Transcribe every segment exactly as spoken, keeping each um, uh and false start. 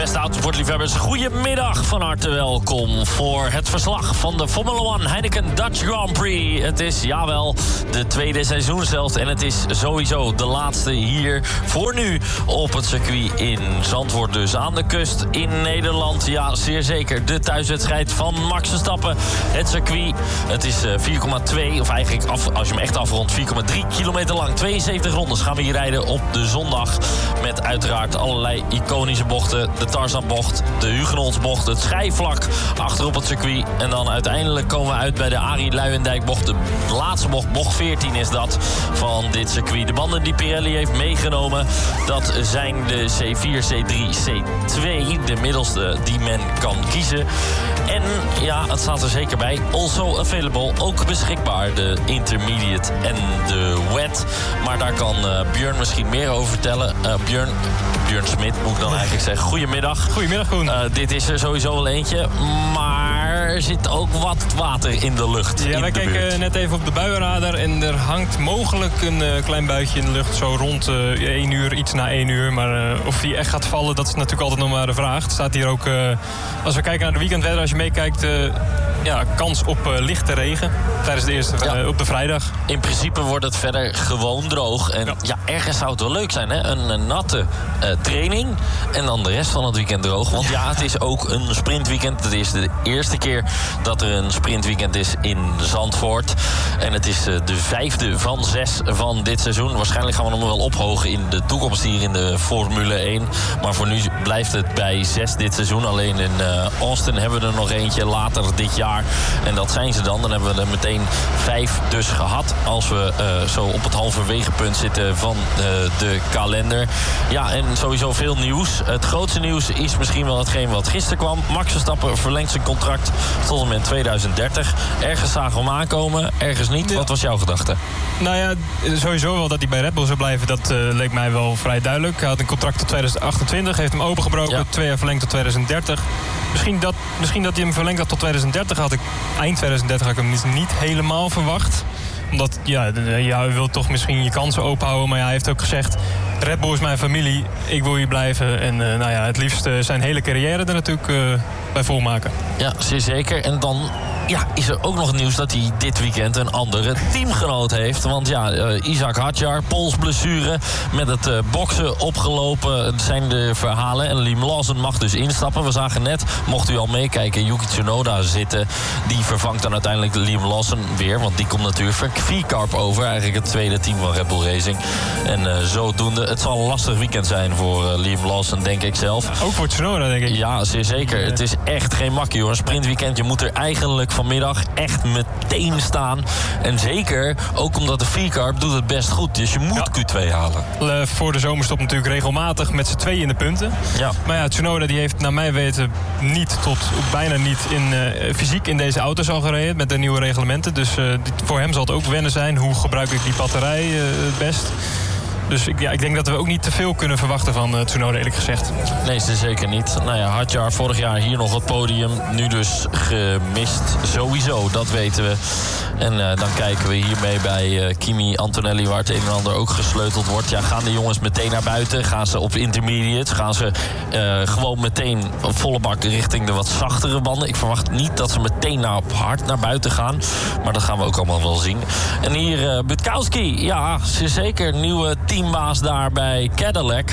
Beste autosportliefhebbers, goedemiddag, van harte welkom voor het verslag van de Formula één Heineken Dutch Grand Prix. Het is, jawel, de tweede seizoenshelft en het is sowieso de laatste hier voor nu op het circuit in Zandvoort. Dus aan de kust in Nederland, ja, zeer zeker de thuiswedstrijd van Max Verstappen. Het circuit, het is vier komma twee, of eigenlijk af, als je hem echt afrondt, vier komma drie kilometer lang. tweeënzeventig rondes gaan we hier rijden op de zondag met uiteraard allerlei iconische bochten. De Tarzanbocht, de Hugenholtsbocht, het schijfvlak achter op het circuit. En dan uiteindelijk komen we uit bij de Arie Luijendijkbocht. De laatste bocht, bocht veertien is dat van dit circuit. De banden die Pirelli heeft meegenomen, dat zijn de C vier, C drie, C twee. De middelste die men kan kiezen. En ja, het staat er zeker bij. Also available, ook beschikbaar. De intermediate en de wet. Maar daar kan uh, Björn misschien meer over vertellen. Uh, Björn, Björn Smit moet ik dan eigenlijk zeggen. Goedemiddag. Goedemiddag, Koen. Uh, dit is er sowieso wel eentje. Maar er zit ook wat water in de lucht. Ja, in wij de kijken buurt. net even op de buienradar. En er hangt mogelijk een uh, klein buitje in de lucht. Zo rond uh, één uur, iets na één uur. Maar uh, of die echt gaat vallen, dat is natuurlijk altijd nog maar de vraag. Het staat hier ook, uh, als we kijken naar de weekendweather, als je meekijkt, uh, ja, kans op uh, lichte regen tijdens de eerste, Ja. uh, op de vrijdag. In principe wordt het verder gewoon droog. En ja, Ja. ergens zou het wel leuk zijn, hè? Een, een natte uh, training en dan de rest van het weekend droog. Want ja, het is ook een sprintweekend. Het is de eerste keer dat er een sprintweekend is in Zandvoort. En het is uh, de vijfde van zes van dit seizoen. Waarschijnlijk gaan we hem wel ophogen in de toekomst hier in de Formule één. Maar voor nu blijft het bij zes dit seizoen. Alleen in uh, Austin hebben we er nog eentje later dit jaar. En dat zijn ze dan. Dan hebben we er meteen vijf dus gehad. Als we uh, zo op het halverwegepunt zitten van uh, de kalender. Ja, en sowieso veel nieuws. Het grootste nieuws is misschien wel hetgeen wat gisteren kwam. Max Verstappen verlengt zijn contract tot en met tweeduizend dertig. Ergens zagen we hem aankomen, ergens niet. Ja. Wat was jouw gedachte? Nou ja, sowieso wel dat hij bij Red Bull zou blijven. Dat uh, leek mij wel vrij duidelijk. Hij had een contract tot tweeduizend achtentwintig. Heeft hem opengebroken. Ja. Twee jaar verlengd tot tweeduizend dertig. Misschien dat, misschien dat hij hem verlengd had tot tweeduizend dertig. Had ik, eind tweeduizend dertig had ik hem niet, niet helemaal verwacht. Omdat, ja, ja, je wilt toch misschien je kansen openhouden. Maar ja, hij heeft ook gezegd, Red Bull is mijn familie. Ik wil hier blijven. En uh, nou ja, het liefst uh, zijn hele carrière er natuurlijk uh, bij volmaken. Ja, zeer zeker. En dan ja, is er ook nog nieuws dat hij dit weekend een andere teamgenoot heeft. Want ja, uh, Isaac Hadjar, polsblessure, met het uh, boksen opgelopen. Het zijn de verhalen. En Liam Lawson mag dus instappen. We zagen net, mocht u al meekijken, Yuki Tsunoda zitten. Die vervangt dan uiteindelijk Liam Lawson weer. Want die komt natuurlijk voor V-Carb over. Eigenlijk het tweede team van Red Bull Racing. En uh, zodoende, het zal een lastig weekend zijn voor uh, Liam Lawson, denk ik zelf. Ook voor Tsunoda, denk ik. Ja, zeer zeker. Het is echt geen makkie, hoor. Een sprintweekend, je moet er eigenlijk vanmiddag echt meteen staan. En zeker, ook omdat de V-Carb doet het best goed. Dus je moet Ja. Q twee halen. Uh, voor de zomerstop natuurlijk regelmatig met z'n tweeën in de punten. Ja. Maar ja, Tsunoda die heeft naar mijn weten niet tot bijna niet in, uh, fysiek in deze auto's al gereden met de nieuwe reglementen. Dus uh, dit, voor hem zal het ook wennen zijn. Hoe gebruik ik die batterij uh, het best? Dus ik, ja, ik denk dat we ook niet te veel kunnen verwachten van uh, Tsunoda, eerlijk gezegd. Nee, zeker niet. Nou ja, Hadjar vorig jaar hier nog het podium. Nu dus gemist. Sowieso, dat weten we. En uh, dan kijken we hiermee bij uh, Kimi Antonelli, waar het een en ander ook gesleuteld wordt. Ja, gaan de jongens meteen naar buiten? Gaan ze op intermediate? Gaan ze uh, gewoon meteen op volle bak richting de wat zachtere banden? Ik verwacht niet dat ze meteen naar, hard naar buiten gaan. Maar dat gaan we ook allemaal wel zien. En hier uh, Butkowski. Ja, zeker. Nieuwe teambaas daar bij Cadillac.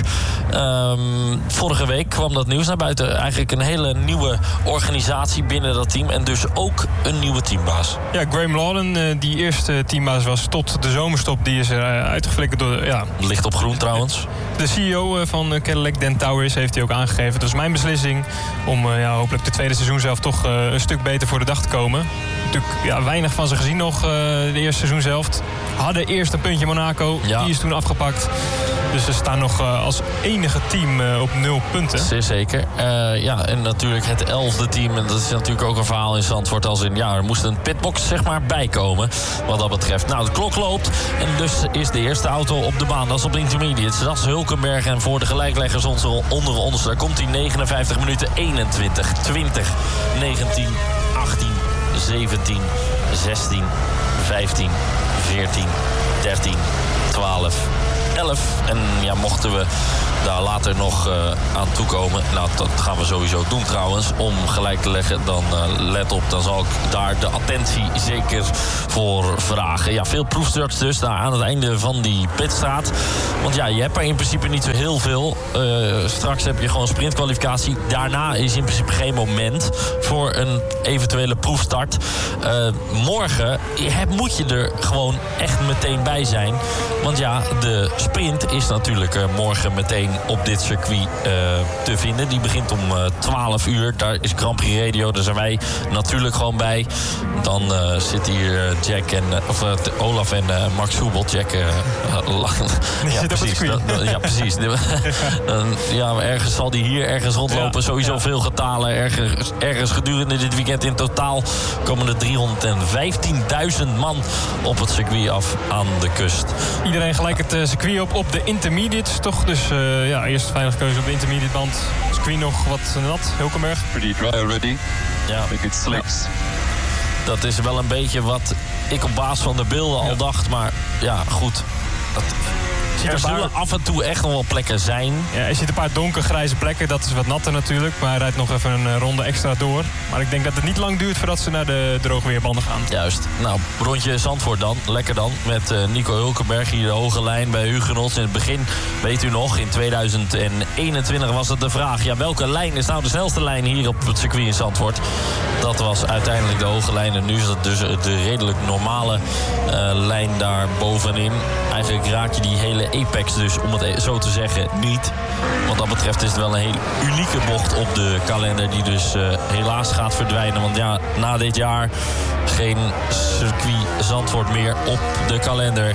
Um, vorige week kwam dat nieuws naar buiten. Eigenlijk een hele nieuwe organisatie binnen dat team. En dus ook een nieuwe teambaas. Ja, Graham Lawson, uh, die eerste teambaas was tot de zomerstop, die is er uh, uitgeflikkerd door... Ja, Licht op groen trouwens. De C E O uh, van Cadillac, Dan Towers, heeft hij ook aangegeven. Dat is mijn beslissing om uh, ja, hopelijk de tweede seizoen zelf toch uh, een stuk beter voor de dag te komen. Natuurlijk ja, weinig van ze gezien nog, uh, de eerste seizoen zelf. Hadden eerst een puntje Monaco, Ja. die is toen afgepakt. Dus ze staan nog uh, als enige team uh, op nul punten. Zeer zeker. Uh, ja, en natuurlijk het elfde team. En dat is natuurlijk ook een verhaal in Zandvoort. Als in, ja, er moest een pitbox zeg maar bijkomen. Wat dat betreft. Nou, de klok loopt. En dus is de eerste auto op de baan. Dat is op de intermediates. Dat is Hulkenberg. En voor de gelijkleggers onder, onder ons. Daar komt hij negenenvijftig minuten. eenentwintig, twintig, negentien, achttien, zeventien, zestien, vijftien, veertien, dertien, twaalf, elf. En ja, mochten we daar later nog uh, aan toekomen. Nou, dat gaan we sowieso doen trouwens. Om gelijk te leggen, dan uh, let op, dan zal ik daar de attentie zeker voor vragen. Ja, veel proefstarts dus daar aan het einde van die pitstraat. Want ja, je hebt er in principe niet zo heel veel. Uh, straks heb je gewoon sprintkwalificatie. Daarna is in principe geen moment voor een eventuele proefstart. Uh, morgen heb, moet je er gewoon echt meteen bij zijn. Want ja, de sprint is natuurlijk uh, morgen meteen op dit circuit uh, te vinden. Die begint om uh, twaalf uur. Daar is Grand Prix Radio. Daar zijn wij natuurlijk gewoon bij. Dan uh, zit hier Jack en uh, of uh, Olaf en uh, Max Hoebel. Jack uh, ja, zit precies, op het dat, ja, precies. Ja, ergens zal die hier ergens rondlopen. Ja, Sowieso ja. veel getalen. Ergens, ergens gedurende dit weekend in totaal komen er driehonderdvijftienduizend man op het circuit af aan de kust. Iedereen gelijk het uh, circuit op op de intermediates, toch? Dus uh, ja, eerst veilige keuze op de intermediate band. Circuit nog wat nat, Hulkenberg. Pretty dry already. Ja. I think it slicks. Dat is wel een beetje wat ik op basis van de beelden al ja. dacht. Maar ja, goed. Dat, er zullen af en toe echt nog wel plekken zijn. Ja, er zitten een paar donkergrijze plekken. Dat is wat natter natuurlijk. Maar hij rijdt nog even een ronde extra door. Maar ik denk dat het niet lang duurt voordat ze naar de droogweerbanden gaan. Juist. Nou, rondje Zandvoort dan. Lekker dan. Met uh, Nico Hulkenberg hier de hoge lijn bij Hugenot. In het begin, weet u nog, in tweeduizend eenentwintig was het de vraag. Ja, welke lijn is nou de snelste lijn hier op het circuit in Zandvoort? Dat was uiteindelijk de hoge lijn. En nu is dat dus de redelijk normale uh, lijn daar bovenin. Eigenlijk raak je die hele apex dus, om het zo te zeggen, niet. Wat dat betreft is het wel een hele unieke bocht op de kalender die dus uh, helaas gaat verdwijnen. Want ja, na dit jaar geen circuit Zandvoort meer op de kalender.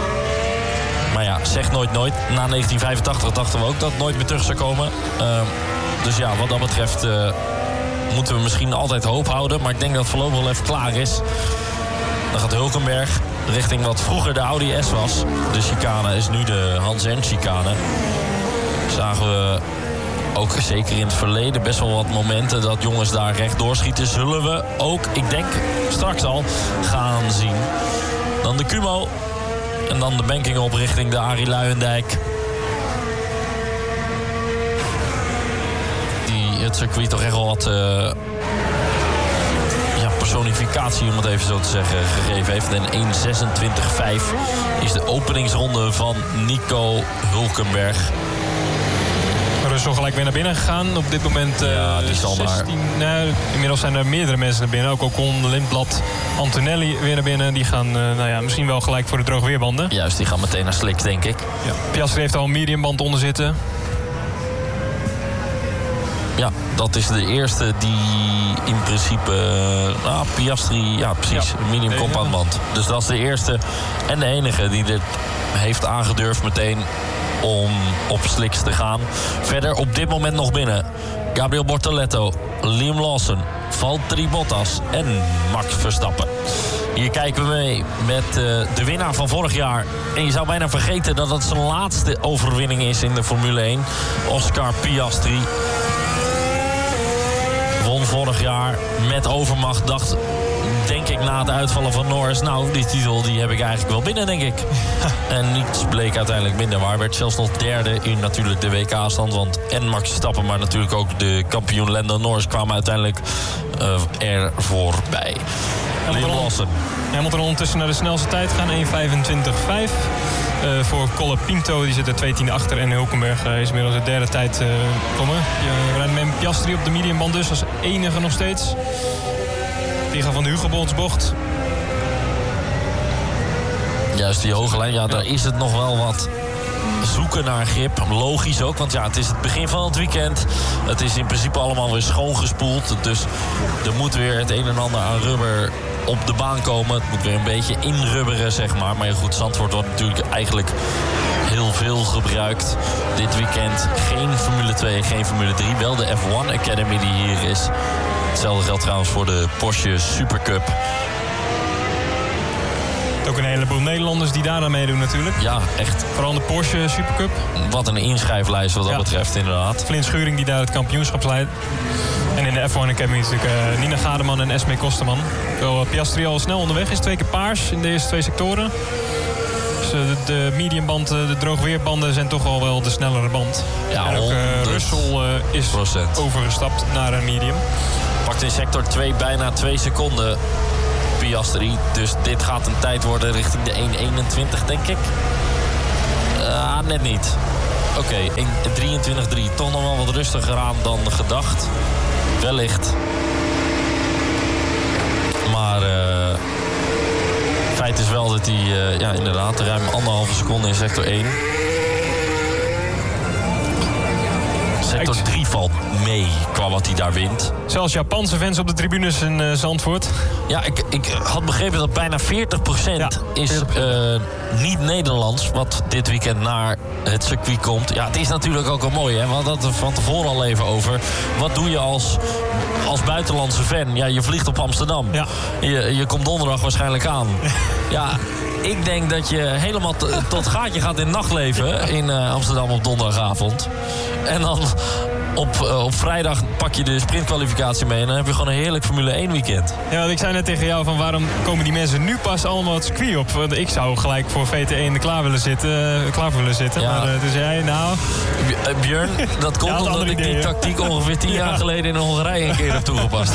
Maar ja, zeg nooit nooit. Na negentien vijfentachtig dachten we ook dat het nooit meer terug zou komen. Uh, dus ja, wat dat betreft uh, moeten we misschien altijd hoop houden. Maar ik denk dat het voorlopig wel even klaar is. Dan gaat Hulkenberg richting wat vroeger de Audi S was. De chicane is nu de Hans Ernst chicane. Zagen we ook zeker in het verleden best wel wat momenten dat jongens daar rechtdoor schieten. Zullen we ook, ik denk straks al, gaan zien. Dan de Kumo. En dan de banking op richting de Arie Luijendijk. Die het circuit toch echt wel wat Uh, personificatie, om het even zo te zeggen, gegeven heeft. En één zesentwintig vijf is de openingsronde van Nico Hulkenberg. Russell gelijk weer naar binnen gegaan. Op dit moment uh, ja, die zal zestien... Nou, inmiddels zijn er meerdere mensen naar binnen. Ook Ocon, Lindblad, Antonelli weer naar binnen. Die gaan uh, nou ja, misschien wel gelijk voor de droogweerbanden. Juist, die gaan meteen naar Slicks, denk ik. Ja. Piastri heeft al een mediumband onder zitten. Ja, dat is de eerste die in principe... Uh, ah, Piastri, ja precies, ja, een medium compact band. Dus dat is de eerste en de enige die dit heeft aangedurfd meteen om op Slicks te gaan. Verder op dit moment nog binnen Gabriel Bortoleto, Liam Lawson, Valtteri Bottas en Max Verstappen. Hier kijken we mee met uh, de winnaar van vorig jaar. En je zou bijna vergeten dat het zijn laatste overwinning is in de Formule één. Oscar Piastri won vorig jaar met overmacht. Dacht, denk ik, na het uitvallen van Norris, nou, die titel die heb ik eigenlijk wel binnen, denk ik. En niets bleek uiteindelijk minder waar. Werd zelfs nog derde in natuurlijk de W K-stand. Want en Max Verstappen, maar natuurlijk ook de kampioen Lando Norris kwamen uiteindelijk uh, er voorbij. Liam Lawson. Hij moet er ondertussen naar de snelste tijd gaan. één vijfentwintig vijf. Uh, voor Colapinto, die zit er twee tienden achter. En Hulkenberg uh, is inmiddels de derde tijd uh, komen. Je rijdt met Piastri op de mediumband dus als enige nog steeds. Die gaan van de Hugoboltsbocht. Juist, die hoge lijn. Ja, daar is het nog wel wat zoeken naar grip. Logisch ook, want ja, het is het begin van het weekend. Het is in principe allemaal weer schoongespoeld. Dus er moet weer het een en ander aan rubber op de baan komen. Het moet weer een beetje inrubberen, zeg maar. Maar ja, goed, Zandvoort wordt natuurlijk eigenlijk heel veel gebruikt dit weekend. Geen Formule twee, geen Formule drie. Wel de F één Academy die hier is. Hetzelfde geldt trouwens voor de Porsche Supercup. Ook een heleboel Nederlanders die daar aan meedoen natuurlijk. Ja, echt. Vooral de Porsche Supercup. Wat een inschrijflijst wat dat ja. betreft, inderdaad. Flint Schuring die daar het kampioenschap leidt. En in de F één Academy natuurlijk uh, Nina Gademan en Esme Kosterman. Terwijl Piastri al snel onderweg is. Twee keer paars in de eerste twee sectoren. Dus de, de mediumband, de droogweerbanden zijn toch al wel de snellere band. Ja, en ook uh, Russell uh, is procent. overgestapt naar een medium. Pakt in sector twee bijna twee seconden Piastri. Dus dit gaat een tijd worden richting de één eenentwintig, denk ik. Uh, net niet. Oké, okay, één drieëntwintig drie. Toch nog wel wat rustiger aan dan gedacht. Wellicht. Maar uh, feit is wel dat hij uh, ja, inderdaad ruim anderhalve seconde in sector één. Sector drie valt mee qua wat hij daar wint. Zelfs Japanse fans op de tribunes in uh, Zandvoort. Ja, ik, ik had begrepen dat bijna veertig procent ja, is uh, niet Nederlands wat dit weekend naar het circuit komt. Ja, het is natuurlijk ook wel mooi, hè. We hadden het er van tevoren al even over. Wat doe je als, als buitenlandse fan? Ja, je vliegt op Amsterdam. Ja. Je, je komt donderdag waarschijnlijk aan. Ja, ik denk dat je helemaal t- tot gaatje gaat in het nachtleven in uh, Amsterdam op donderdagavond. En dan op, uh, op vrijdag pak je de sprintkwalificatie mee en dan heb je gewoon een heerlijk Formule één weekend. Ja, ik zei net tegen jou van waarom komen die mensen nu pas allemaal het circuit op? Want ik zou gelijk voor V T één klaar willen zitten. Uh, klaar willen zitten. Ja. Maar uh, dus jij, nou... B- Björn, dat komt ja, omdat ik die ideeën. tactiek ongeveer tien ja. jaar geleden in Hongarije een keer heb toegepast.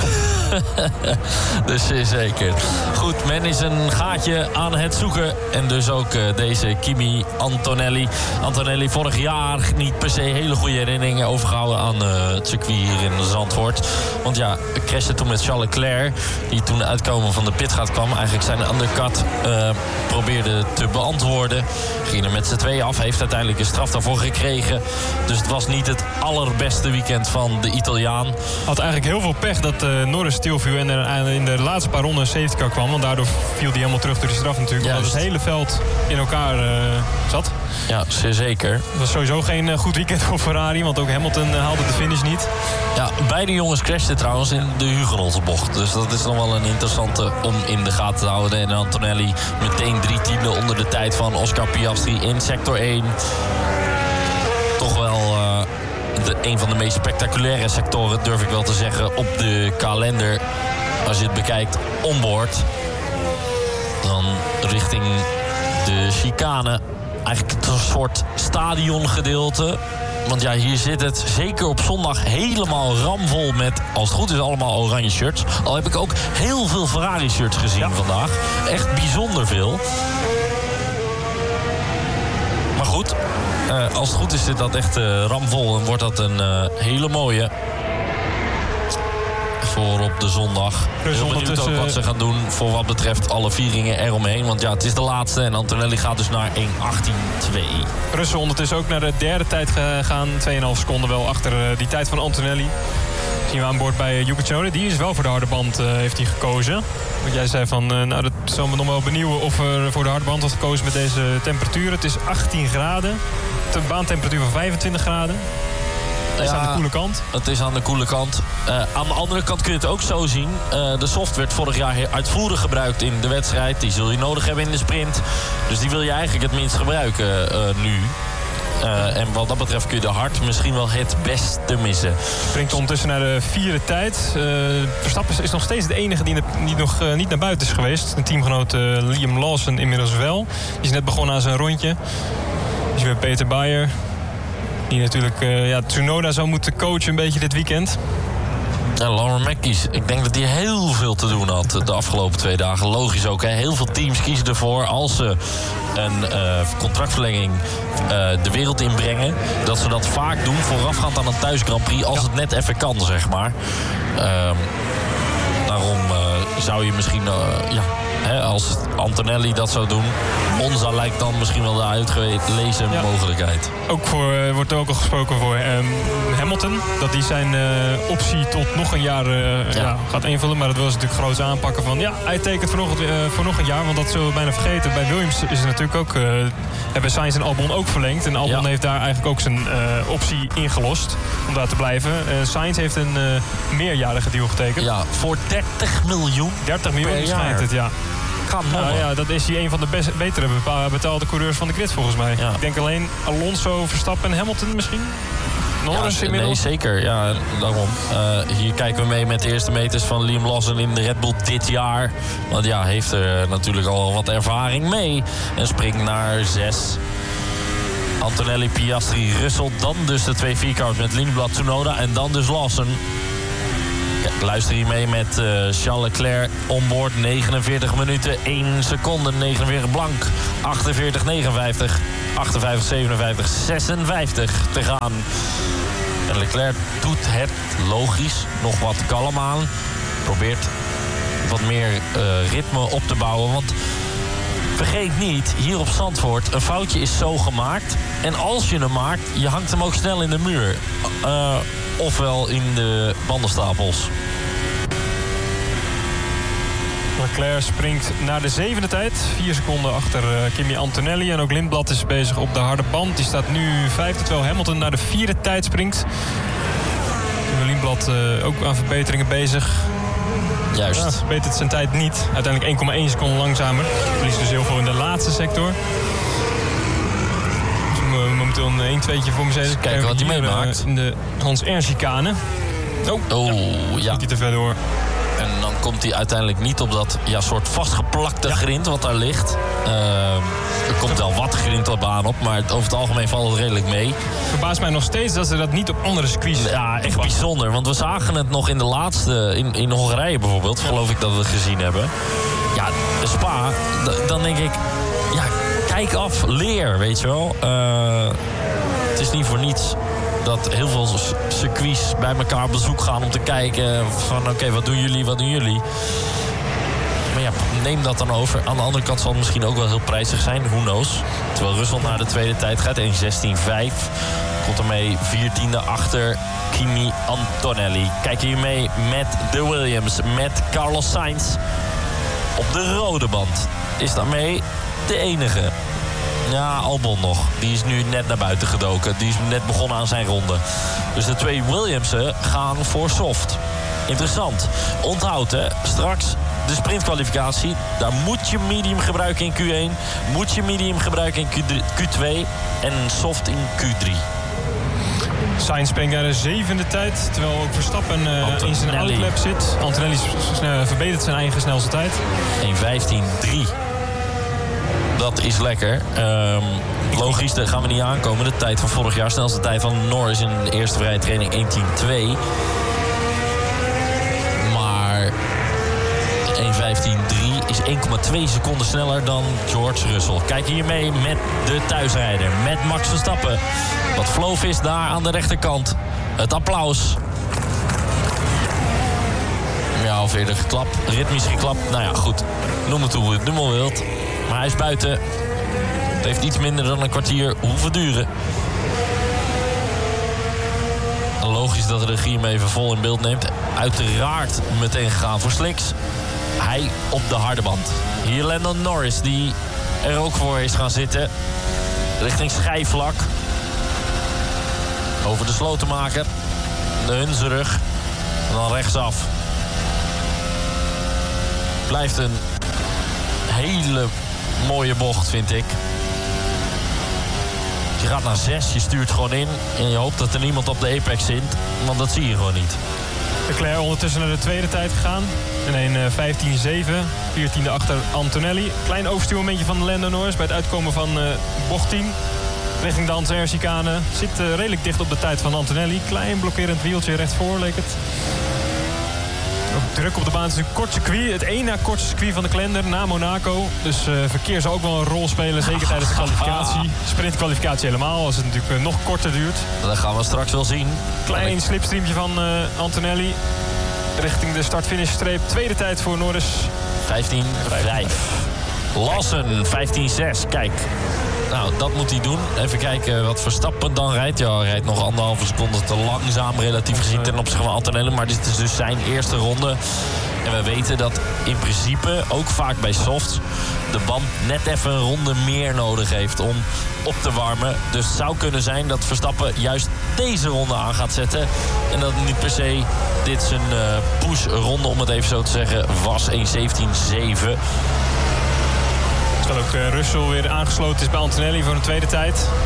Dus uh, zeker. Goed, men is een gaatje aan het zoeken. En dus ook uh, deze Kimi Antonelli. Antonelli vorig jaar niet per se hele goede herinneringen overgehouden aan uh, het circuit hier in Zandvoort. Want ja, crashte toen met Charles Leclerc, die toen uitkomen van de pitgaat kwam. Eigenlijk zijn undercut uh, probeerde te beantwoorden. Ging er met z'n tweeën af, heeft uiteindelijk een straf daarvoor gekregen. Dus het was niet het allerbeste weekend van de Italiaan. Had eigenlijk heel veel pech dat uh, Norris stilviel en er in de laatste paar ronden een safety car kwam. Want daardoor viel hij helemaal terug door die straf natuurlijk. Juist. Omdat het hele veld in elkaar uh, zat. Ja, zeer zeker. Het was sowieso geen uh, goed weekend voor Ferrari, want ook Hamilton uh, haalde de finish niet. Ja, beide jongens crashten trouwens in de Hugenottenbocht. Dus dat is nog wel een interessante om in de gaten te houden. En Antonelli meteen drie tienden onder de tijd van Oscar Piastri in sector één. Toch wel uh, de, een van de meest spectaculaire sectoren, durf ik wel te zeggen, op de kalender. Als je het bekijkt, onboard. Dan richting de chicane. Eigenlijk een soort stadiongedeelte. Want ja, hier zit het zeker op zondag helemaal ramvol met, als het goed is, allemaal oranje shirts. Al heb ik ook heel veel Ferrari shirts gezien ja. vandaag. Echt bijzonder veel. Maar goed, uh, als het goed is zit dat echt uh, ramvol en wordt dat een uh, hele mooie voor op de zondag. Dus heel benieuwd ook wat ze gaan doen voor wat betreft alle vieringen eromheen. Want ja, het is de laatste en Antonelli gaat dus naar één achttien twee. Russell ondertussen ook naar de derde tijd gegaan. twee komma vijf seconden wel achter uh, die tijd van Antonelli. Zien we aan boord bij uh, Yuki Tsunoda. Die is wel voor de harde band uh, heeft hij gekozen. Want jij zei van, uh, nou dat zal me nog wel benieuwen of er voor de harde band wordt gekozen met deze temperatuur. Het is achttien graden. De baantemperatuur van vijfentwintig graden. Het is ja, aan de koele kant. Het is aan de koele kant. Uh, aan de andere kant kun je het ook zo zien. Uh, de soft werd vorig jaar uitvoerig gebruikt in de wedstrijd. Die zul je nodig hebben in de sprint. Dus die wil je eigenlijk het minst gebruiken uh, nu. Uh, en wat dat betreft kun je de hard misschien wel het beste missen. Springt ondertussen naar de vierde tijd. Uh, Verstappen is nog steeds de enige die niet, nog uh, niet naar buiten is geweest. Een teamgenoot uh, Liam Lawson inmiddels wel. Die is net begonnen aan zijn rondje. Dus weer Peter Bayer. Die natuurlijk uh, ja, Tsunoda zou moeten coachen een beetje dit weekend. Ja, Lauren Mackies. Ik denk dat hij heel veel te doen had de afgelopen twee dagen. Logisch ook, hè. Heel veel teams kiezen ervoor als ze een uh, contractverlenging uh, de wereld inbrengen. Dat ze dat vaak doen voorafgaand aan een thuis Grand Prix. Als ja. het net even kan, zeg maar. Uh, daarom uh, zou je misschien... Uh, ja, hè, als Antonelli dat zou doen... Monza lijkt dan misschien wel de uitgelezen ja. mogelijkheid. Ook voor, uh, wordt er ook al gesproken voor um, Hamilton. Dat die zijn uh, optie tot nog een jaar uh, ja. Ja, gaat invullen. Maar dat wil ze natuurlijk groot aanpakken van... ja, hij tekent voor nog, uh, voor nog een jaar. Want dat zullen we bijna vergeten. Bij Williams is het natuurlijk ook... Uh, hebben Sainz en Albon ook verlengd. En Albon ja. heeft daar eigenlijk ook zijn uh, optie ingelost. Om daar te blijven. Uh, Sainz heeft een uh, meerjarige deal getekend. Ja, voor dertig miljoen dertig miljoen schijnt het, ja. Nou, ja, dat is hij een van de best, betere betaalde coureurs van de grid volgens mij. Ja. Ik denk alleen Alonso, Verstappen en Hamilton misschien. Norris ja, inmiddels? Nee, zeker. Ja, daarom. Uh, hier kijken we mee met de eerste meters van Liam Lawson in de Red Bull dit jaar. Want ja, heeft er natuurlijk al wat ervaring mee. En springt naar zes. Antonelli, Piastri, Russell. Dan dus de twee vierkamers met Lindblad, Tsunoda. En dan dus Lawson. Kijk, luister hier mee met uh, Charles Leclerc onboard. negenenveertig minuten, één seconde, negenenveertig blank. achtenveertig negenenvijftig, achtenvijftig zevenenvijftig, zesenvijftig te gaan. En Leclerc doet het logisch nog wat kalm aan. Probeert wat meer uh, ritme op te bouwen. Want vergeet niet, hier op Zandvoort, een foutje is zo gemaakt. En als je hem maakt, je hangt hem ook snel in de muur. Uh, ofwel in de bandenstapels. Leclerc springt naar de zevende tijd. Vier seconden achter uh, Kimi Antonelli. En ook Lindblad is bezig op de harde band. Die staat nu vijfde, terwijl Hamilton naar de vierde tijd springt. Lindblad uh, ook aan verbeteringen bezig. Juist. Ja, verbetert zijn tijd niet. Uiteindelijk één komma één seconde langzamer. Verliest dus heel veel in de laatste sector. Dus momenteel een één tweetje voor Mercedes. Kijken wat hij meemaakt. In de Hans Ernst-chicane. Oh, oh ja. Gaat hij te ver door. En dan komt hij uiteindelijk niet op dat ja, soort vastgeplakte ja. grind wat daar ligt. Uh, er komt wel wat grind op baan op, maar over het algemeen valt het redelijk mee. Verbaast mij nog steeds dat ze dat niet op andere circuits... Ja, echt bijzonder. Want we zagen het nog in de laatste, in, in Hongarije bijvoorbeeld, ja. geloof ik dat we het gezien hebben. Ja, Spa, d- dan denk ik, ja, kijk af, leer, weet je wel. Uh, het is niet voor niets dat heel veel circuits bij elkaar op bezoek gaan om te kijken van oké, okay, wat doen jullie, wat doen jullie? Maar ja, neem dat dan over. Aan de andere kant zal het misschien ook wel heel prijzig zijn, who knows. Terwijl Rusland naar de tweede tijd gaat, één zestien vijf. Komt ermee viertiende achter Kimi Antonelli. Kijk hier mee met de Williams, met Carlos Sainz. Op de rode band is daarmee de enige. Ja, Albon nog. Die is nu net naar buiten gedoken. Die is net begonnen aan zijn ronde. Dus de twee Williamsen gaan voor soft. Interessant. Onthoud, hè. Straks de sprintkwalificatie. Daar moet je medium gebruiken in Q één. Moet je medium gebruiken in Q twee. En een soft in Q drie. Sainz springt naar de zevende tijd. Terwijl ook Verstappen uh, in zijn outlap zit. Antonelli verbetert zijn eigen snelste tijd. één vijftien drie. Dat is lekker. Um, logisch, daar gaan we niet aankomen. De tijd van vorig jaar, snelste tijd van Norris in de eerste vrije training één tien twee. Maar één vijftien drie is één komma twee seconden sneller dan George Russell. Kijk hier mee met de thuisrijder, met Max Verstappen. Wat flow is daar aan de rechterkant. Het applaus. Ja, of eerder geklapt, ritmisch geklapt. Nou ja, goed. Noem het hoe het noem maar wilt. Maar hij is buiten. Het heeft iets minder dan een kwartier hoeven duren. Logisch dat de regie hem even vol in beeld neemt. Uiteraard meteen gegaan voor slicks. Hij op de harde band. Hier Lando Norris die er ook voor is gaan zitten. Richting schijfvlak. Over de slotenmaker. De Hunsrug. En dan rechtsaf. Blijft een hele mooie bocht, vind ik. Je gaat naar zes, je stuurt gewoon in. En je hoopt dat er niemand op de apex zit. Want dat zie je gewoon niet. Leclerc ondertussen naar de tweede tijd gegaan. En een vijftien zeven. veertiende achter Antonelli. Klein overstuurmomentje van Lando Norris bij het uitkomen van uh, bocht tien. Richting de Hans Ernst-chicane. Zit uh, redelijk dicht op de tijd van Antonelli. Klein blokkerend wieltje rechtvoor leek het. Ook druk op de baan. Het is een kort circuit. Het één na kortste circuit van de kalender na Monaco. Dus uh, verkeer zal ook wel een rol spelen. Zeker tijdens de kwalificatie. Sprintkwalificatie helemaal. Als het natuurlijk uh, nog korter duurt. Dat gaan we straks wel zien. Klein slipstreamje van uh, Antonelli. Richting de start-finish-streep. Tweede tijd voor Norris. vijftien vijf. Lawson vijftien zes. Kijk. Nou, dat moet hij doen. Even kijken wat Verstappen dan rijdt. Ja, hij rijdt nog anderhalve seconde te langzaam relatief gezien ten opzichte van Antonelli. Maar dit is dus zijn eerste ronde. En we weten dat in principe, ook vaak bij softs, de band net even een ronde meer nodig heeft om op te warmen. Dus het zou kunnen zijn dat Verstappen juist deze ronde aan gaat zetten. En dat niet per se dit zijn uh, push-ronde, om het even zo te zeggen, was. één zeventien zeven. Terwijl ook uh, Russell weer aangesloten is bij Antonelli voor een tweede tijd.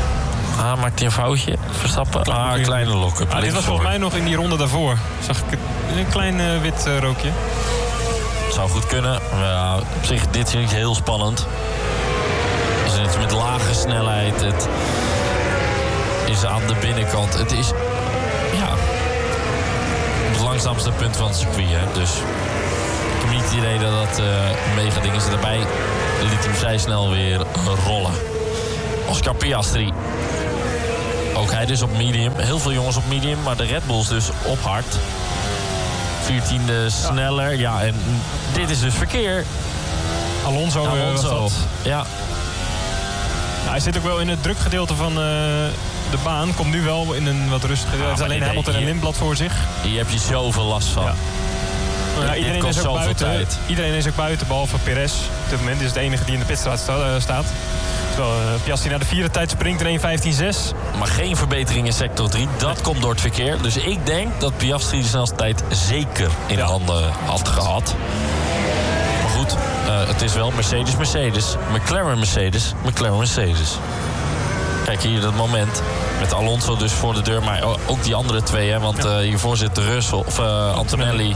Ah, maakt hij een foutje? Verstappen? Klein, ah, een kleine lock-up. Ah, dit was volgens mij nog in die ronde daarvoor. Zag ik het, een klein uh, wit uh, rookje. Zou goed kunnen. Ja, op zich, dit vind ik heel spannend. Dus het is met lage snelheid. Het is aan de binnenkant. Het is, ja, het langzaamste punt van het circuit. Hè. Dus ik heb niet het idee dat dat uh, een mega ding is. Daarbij liet hij vrij snel weer rollen. Oscar Piastri. Ook hij dus op medium. Heel veel jongens op medium, maar de Red Bulls dus op hard. veertiende sneller. Ja, en dit is dus verkeer. Alonso, Alonso. Uh, was dat. Ja. Nou, hij zit ook wel in het drukgedeelte van uh, de baan. Komt nu wel in een wat rustig. Hij heeft alleen Hamilton en Lindblad voor zich. Hier heb je zoveel last van. Ja. Ja, iedereen, is ook buiten, tijd. iedereen is ook buiten, behalve Perez. Op dit moment is het enige die in de pitstraat sta, uh, staat. Terwijl uh, Piastri naar de vierde tijd springt in één vijftien zes. Maar geen verbetering in sector drie. Dat nee. komt door het verkeer. Dus ik denk dat Piastri de snelste tijd zeker in ja. handen had gehad. Maar goed, uh, het is wel Mercedes-Mercedes. McLaren-Mercedes. McLaren-Mercedes. Kijk hier dat moment. Met Alonso dus voor de deur. Maar ook die andere twee. Hè, want ja. uh, hiervoor zit de Russell of uh, Antonelli.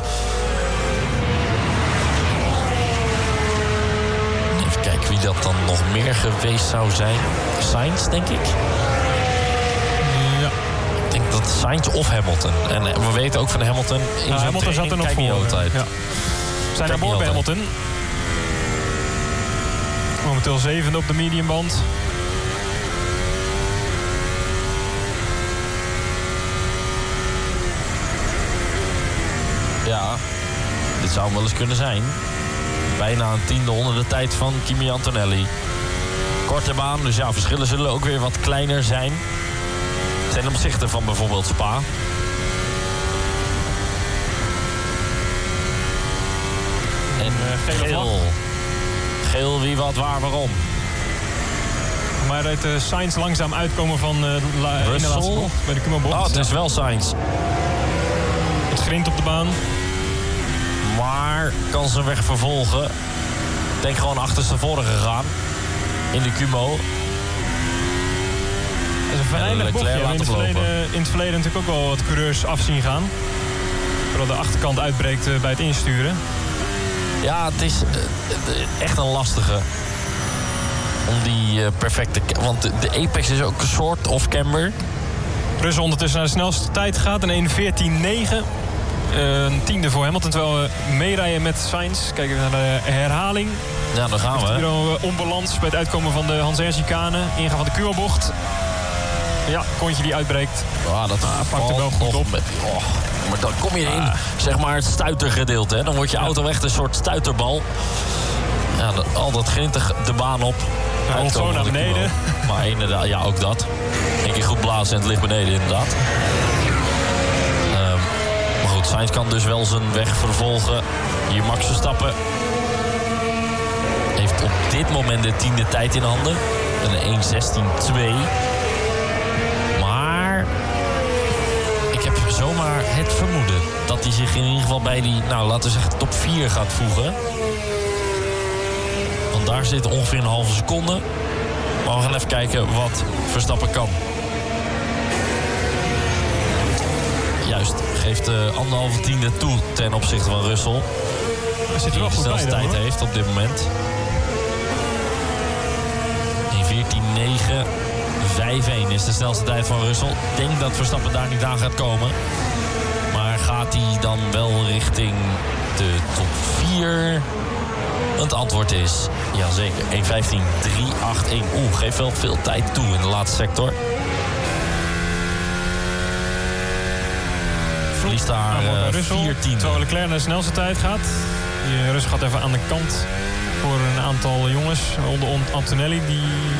Even kijken wie dat dan nog meer geweest zou zijn. Sainz, denk ik. Ja. Ik denk dat Sainz of Hamilton. En we weten ook van Hamilton. In nou, Hamilton zat er nog voor. Altijd. Ja. Zijn er boord bij Hamilton. Momenteel zevende op de mediumband. Ja, dit zou hem wel eens kunnen zijn. Bijna een tiende onder de tijd van Kimi Antonelli. Korte baan, dus ja, verschillen zullen ook weer wat kleiner zijn. Ten opzichte van bijvoorbeeld Spa. En uh, geel. geel. Geel, wie, wat, waar, waarom. Maar uit uh, Sainz langzaam uitkomen van uh, la, in de laatste bocht bij de Kummerbocht. Oh, het is wel Sainz. Het grind op de baan. Maar kan zijn weg vervolgen. Ik denk gewoon achterstevoren gegaan. In de Kumo. Dat is een venijnig bochtje. We hebben in, in het verleden natuurlijk ook wel wat coureurs afzien gaan. Vooral de achterkant uitbreekt uh, bij het insturen. Ja, het is uh, echt een lastige. Om die uh, perfecte... Want de, de Apex is ook een soort off-camber. Russell ondertussen naar de snelste tijd gaat. Een één veertien negen. Uh, een tiende voor Hamilton. Terwijl we meerijden met Sainz. Kijken we naar de herhaling. Ja, dan gaan we. Hier uh, onbalans bij het uitkomen van de Hans-Herr-chicane. Ingaan van de Kuurbocht. Ja, kontje die uitbreekt. Ja, dat ah, pakt er wel goed op. Met, oh, maar dan kom je in, ah. zeg maar, het stuitergedeelte. Hè? Dan wordt je auto ja. echt een soort stuiterbal. Ja, dat, al dat grintig de baan op. Hij rolt zo naar beneden. Maar inderdaad, ja, ook dat. Eén keer goed blazen en het ligt beneden, inderdaad. Um, maar goed, Sainz kan dus wel zijn weg vervolgen. Hier Max Verstappen. Heeft op dit moment de tiende tijd in handen. Een één zestien twee. Maar ik heb zomaar het vermoeden dat hij zich in ieder geval bij die, nou laten we zeggen, top vier gaat voegen. Want daar zit ongeveer een halve seconde. Maar we gaan even kijken wat Verstappen kan. Juist, geeft uh, anderhalve tiende toe ten opzichte van Russell. Hij zit er wel die goed de snelste bij tijd dan, heeft op dit moment. één veertien negen. vijf één is de snelste tijd van Russell. Ik denk dat Verstappen daar niet aan gaat komen. Maar gaat hij dan wel richting de top vier? Het antwoord is jazeker. één vijftien drie acht één. Oeh, geeft wel veel tijd toe in de laatste sector. Verliest daar uh, vier tienden. Terwijl Leclerc naar de snelste tijd gaat. Die Russell gaat even aan de kant voor een aantal jongens. Onder Antonelli, die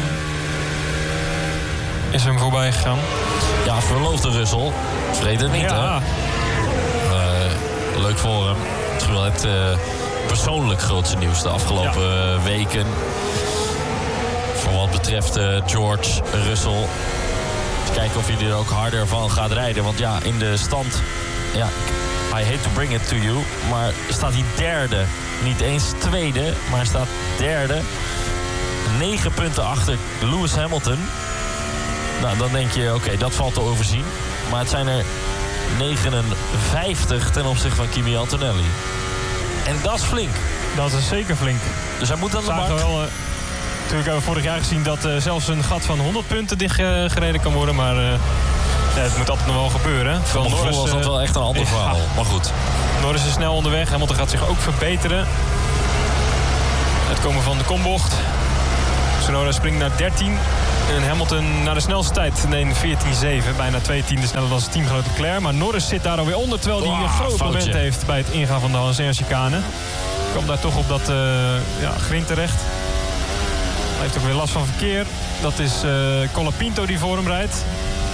is hem voorbij gegaan. Ja, verloofde Russell. Vergeet het niet, ja. hè? Uh, leuk voor hem. Misschien wel het uh, persoonlijk grootste nieuws de afgelopen ja. weken. Voor wat betreft uh, George Russell. Even kijken of hij er ook harder van gaat rijden. Want ja, in de stand... Ja, I hate to bring it to you. Maar staat hij derde. Niet eens tweede, maar hij staat derde. Negen punten achter Lewis Hamilton. Nou, dan denk je, oké, okay, dat valt te overzien. Maar het zijn er negenenvijftig ten opzichte van Kimi Antonelli. En dat is flink. Dat is zeker flink. Dus hij moet aan de bak. Wel, uh, natuurlijk hebben we vorig jaar gezien dat uh, zelfs een gat van honderd punten dichtgereden uh, kan worden. Maar uh, ja, het moet altijd nog wel gebeuren. Voor mijn gevoel was dat uh, wel echt een ander ja. verhaal. Maar goed. Norris is snel onderweg. Hamilton gaat zich ook verbeteren. Het komen van de kombocht. Tsunoda springt naar dertien. En Hamilton naar de snelste tijd. Nee, veertien zeven. Bijna twee tienden sneller dan zijn teamgenoot Leclerc. Maar Norris zit daar alweer onder. Terwijl hij oh, een groot foutje. moment heeft bij het ingaan van de Hans-chicane. Komt daar toch op dat uh, ja, grind terecht. Hij heeft ook weer last van verkeer. Dat is uh, Colapinto die voor hem rijdt.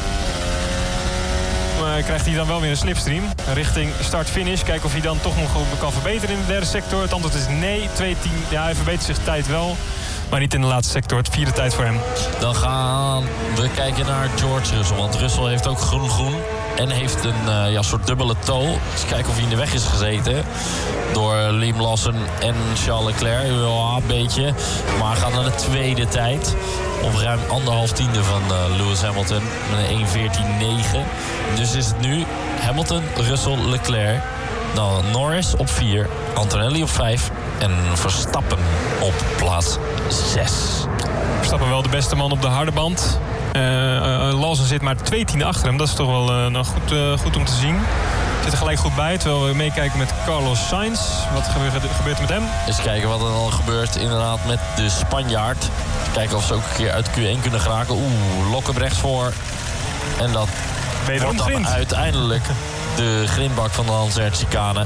Maar krijgt hij dan wel weer een slipstream richting start-finish. Kijken of hij dan toch nog kan verbeteren in de derde sector. Het antwoord is nee. twee tien. Ja, hij verbetert zich tijd wel. Maar niet in de laatste sector. Het vierde tijd voor hem. Dan gaan we kijken naar George Russell. Want Russell heeft ook groen-groen. En heeft een uh, ja, soort dubbele toe. Eens kijken of hij in de weg is gezeten. Door Liam Lawson en Charles Leclerc. Ja, een beetje. Maar gaat naar de tweede tijd. Op ruim anderhalf tiende van uh, Lewis Hamilton. Met een één veertien negen. Dus is het nu Hamilton, Russell, Leclerc. Dan Norris op vier. Antonelli op vijf. En Verstappen op plaats zes. Verstappen wel de beste man op de harde band. Uh, uh, Lawson zit maar twee tienden achter hem. Dat is toch wel uh, nog goed, uh, goed om te zien. Zit er gelijk goed bij. Terwijl we meekijken met Carlos Sainz. Wat gebeurt, gebeurt er met hem? Eens kijken wat er dan gebeurt inderdaad met de Spanjaard. Kijken of ze ook een keer uit Q één kunnen geraken. Oeh, lokken rechts voor. En dat Wederom wordt dan grind. uiteindelijk de grindbak van de Hans-chicane.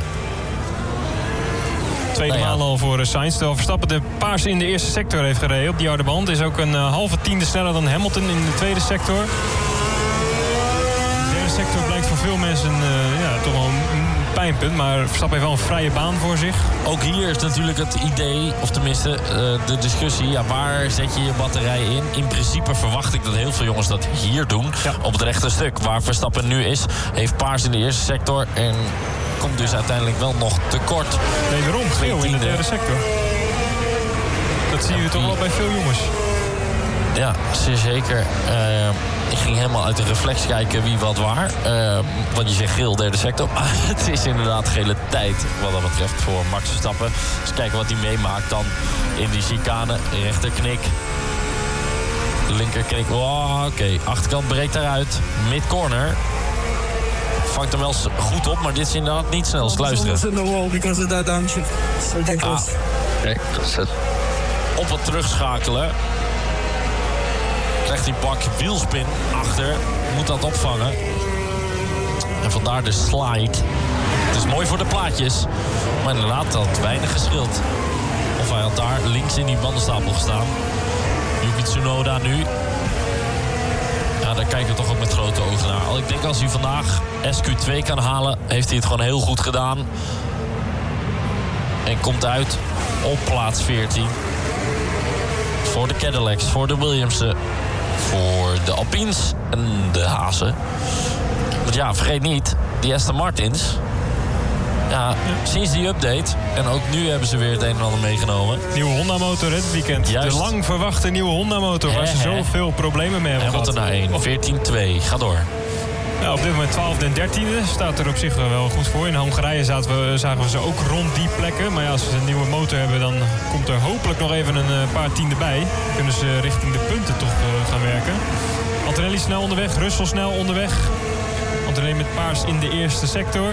Tweede nou ja. maal al voor Sainz. Terwijl Verstappen de paars in de eerste sector heeft gereden. Op die harde band is ook een uh, halve tiende sneller dan Hamilton in de tweede sector. De derde sector blijkt voor veel mensen uh, ja, toch wel een pijnpunt. Maar Verstappen heeft wel een vrije baan voor zich. Ook hier is natuurlijk het idee, of tenminste uh, de discussie. Ja, waar zet je je batterij in? In principe verwacht ik dat heel veel jongens dat hier doen. Ja. Op het rechte stuk. Waar Verstappen nu is, heeft paars in de eerste sector. En komt dus uiteindelijk wel nog tekort. Wederom geel in de derde sector. Dat zie je toch wel bij veel jongens. Ja, zeer zeker. Uh, ik ging helemaal uit de reflex kijken wie wat waar. Uh, want je zegt geel, derde sector. Maar het is inderdaad gele tijd wat dat betreft voor Max Verstappen. Dus kijken wat hij meemaakt dan in die chicane. Rechterknik. Linkerknik. Oh, oké. Okay. Achterkant breekt daaruit. Midcorner. Vangt hem wel goed op, maar dit is inderdaad niet snel. Sluisteren. Ah. Okay. Op het terugschakelen. Krijgt hij pak wielspin achter. Moet dat opvangen. En vandaar de slide. Het is mooi voor de plaatjes. Maar inderdaad had weinig geschild. Of hij had daar links in die bandenstapel gestaan. Yuki Tsunoda nu. Ja, daar kijken we toch ook met grote ogen naar. Ik denk als hij vandaag S Q twee kan halen, heeft hij het gewoon heel goed gedaan. En komt uit op plaats veertien. Voor de Cadillacs, voor de Williamsen, voor de Alpines en de Hazen. Want ja, vergeet niet, die Aston Martins. Ja, sinds die update, en ook nu hebben ze weer het een en ander meegenomen. Nieuwe Honda-motor dit weekend. Juist. De lang verwachte nieuwe Honda-motor, waar ze zoveel problemen mee hebben gehad. En wat er naar één, veertien twee, ga door. Ja, op dit moment twaalfde en dertiende staat er op zich wel goed voor. In Hongarije zaten we, zagen we ze ook rond die plekken. Maar ja, als ze een nieuwe motor hebben, dan komt er hopelijk nog even een paar tienden bij. Dan kunnen ze richting de punten toch uh, gaan werken. Antonelli snel onderweg, Russell snel onderweg. Antonelli met paars in de eerste sector.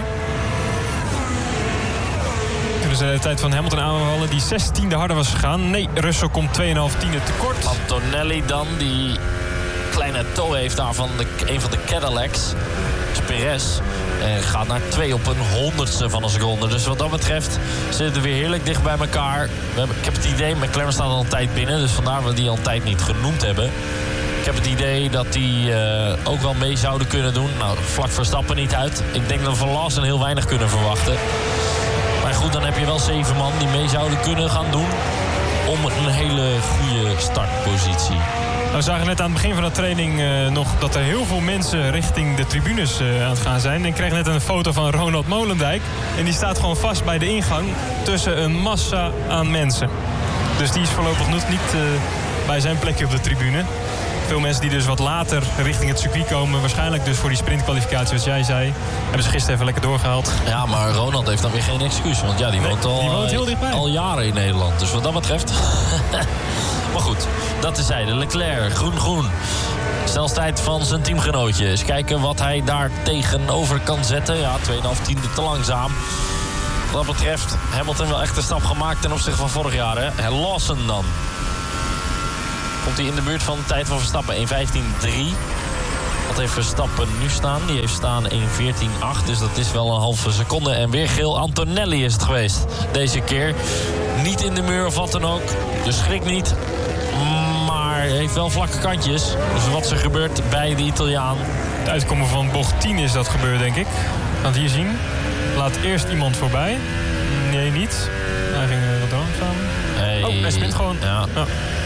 Kunnen ze de tijd van Hamilton aanvallen die zestiende harder was gegaan. Nee, Russell komt twee komma vijf tiende tekort. Antonelli dan, die kleine toe heeft daar van de, een van de Cadillacs. Perez. En gaat naar twee op een honderdste van een seconde. Dus wat dat betreft zitten we weer heerlijk dicht bij elkaar. We hebben, ik heb het idee, McLaren staat al een tijd binnen. Dus vandaar dat we die al een tijd niet genoemd hebben. Ik heb het idee dat die uh, ook wel mee zouden kunnen doen. Nou, vlak Verstappen niet uit. Ik denk dat we van Lawson heel weinig kunnen verwachten. Maar goed, dan heb je wel zeven man die mee zouden kunnen gaan doen om een hele goede startpositie. We zagen net aan het begin van de training uh, nog dat er heel veel mensen richting de tribunes uh, aan het gaan zijn. En ik kreeg net een foto van Ronald Molendijk. En die staat gewoon vast bij de ingang tussen een massa aan mensen. Dus die is voorlopig nog niet uh, bij zijn plekje op de tribune. veel mensen die dus wat later richting het circuit komen... waarschijnlijk dus voor die sprintkwalificatie, wat jij zei... hebben ze gisteren even lekker doorgehaald. Ja, maar Ronald heeft dan weer geen excuus. Want ja, die nee, woont al, die woont heel dichtbij. al jaren in Nederland. Dus wat dat betreft... maar goed, dat is hij. De Leclerc, groen-groen. Snelheid van zijn teamgenootje. Eens kijken wat hij daar tegenover kan zetten. Ja, twee komma vijf tiende te langzaam. Wat dat betreft, Hamilton wel echt een stap gemaakt ten opzichte van vorig jaar. Hè? Lawson dan. Komt hij in de buurt van de tijd van Verstappen. één vijftien drie. Wat heeft Verstappen nu staan? Die heeft staan één veertien acht. Dus dat is wel een halve seconde. En weer geel. Antonelli is het geweest. Deze keer. Niet in de muur of wat dan ook. Dus schrik niet. Maar heeft wel vlakke kantjes. Dus wat er gebeurt bij de Italiaan. Het uitkomen van bocht tien is dat gebeurd, denk ik. Gaan het hier zien. Laat eerst iemand voorbij. Nee, niet. Hij ging wat langzaam. Hey. Oh, hij spint gewoon. Ja. Ja.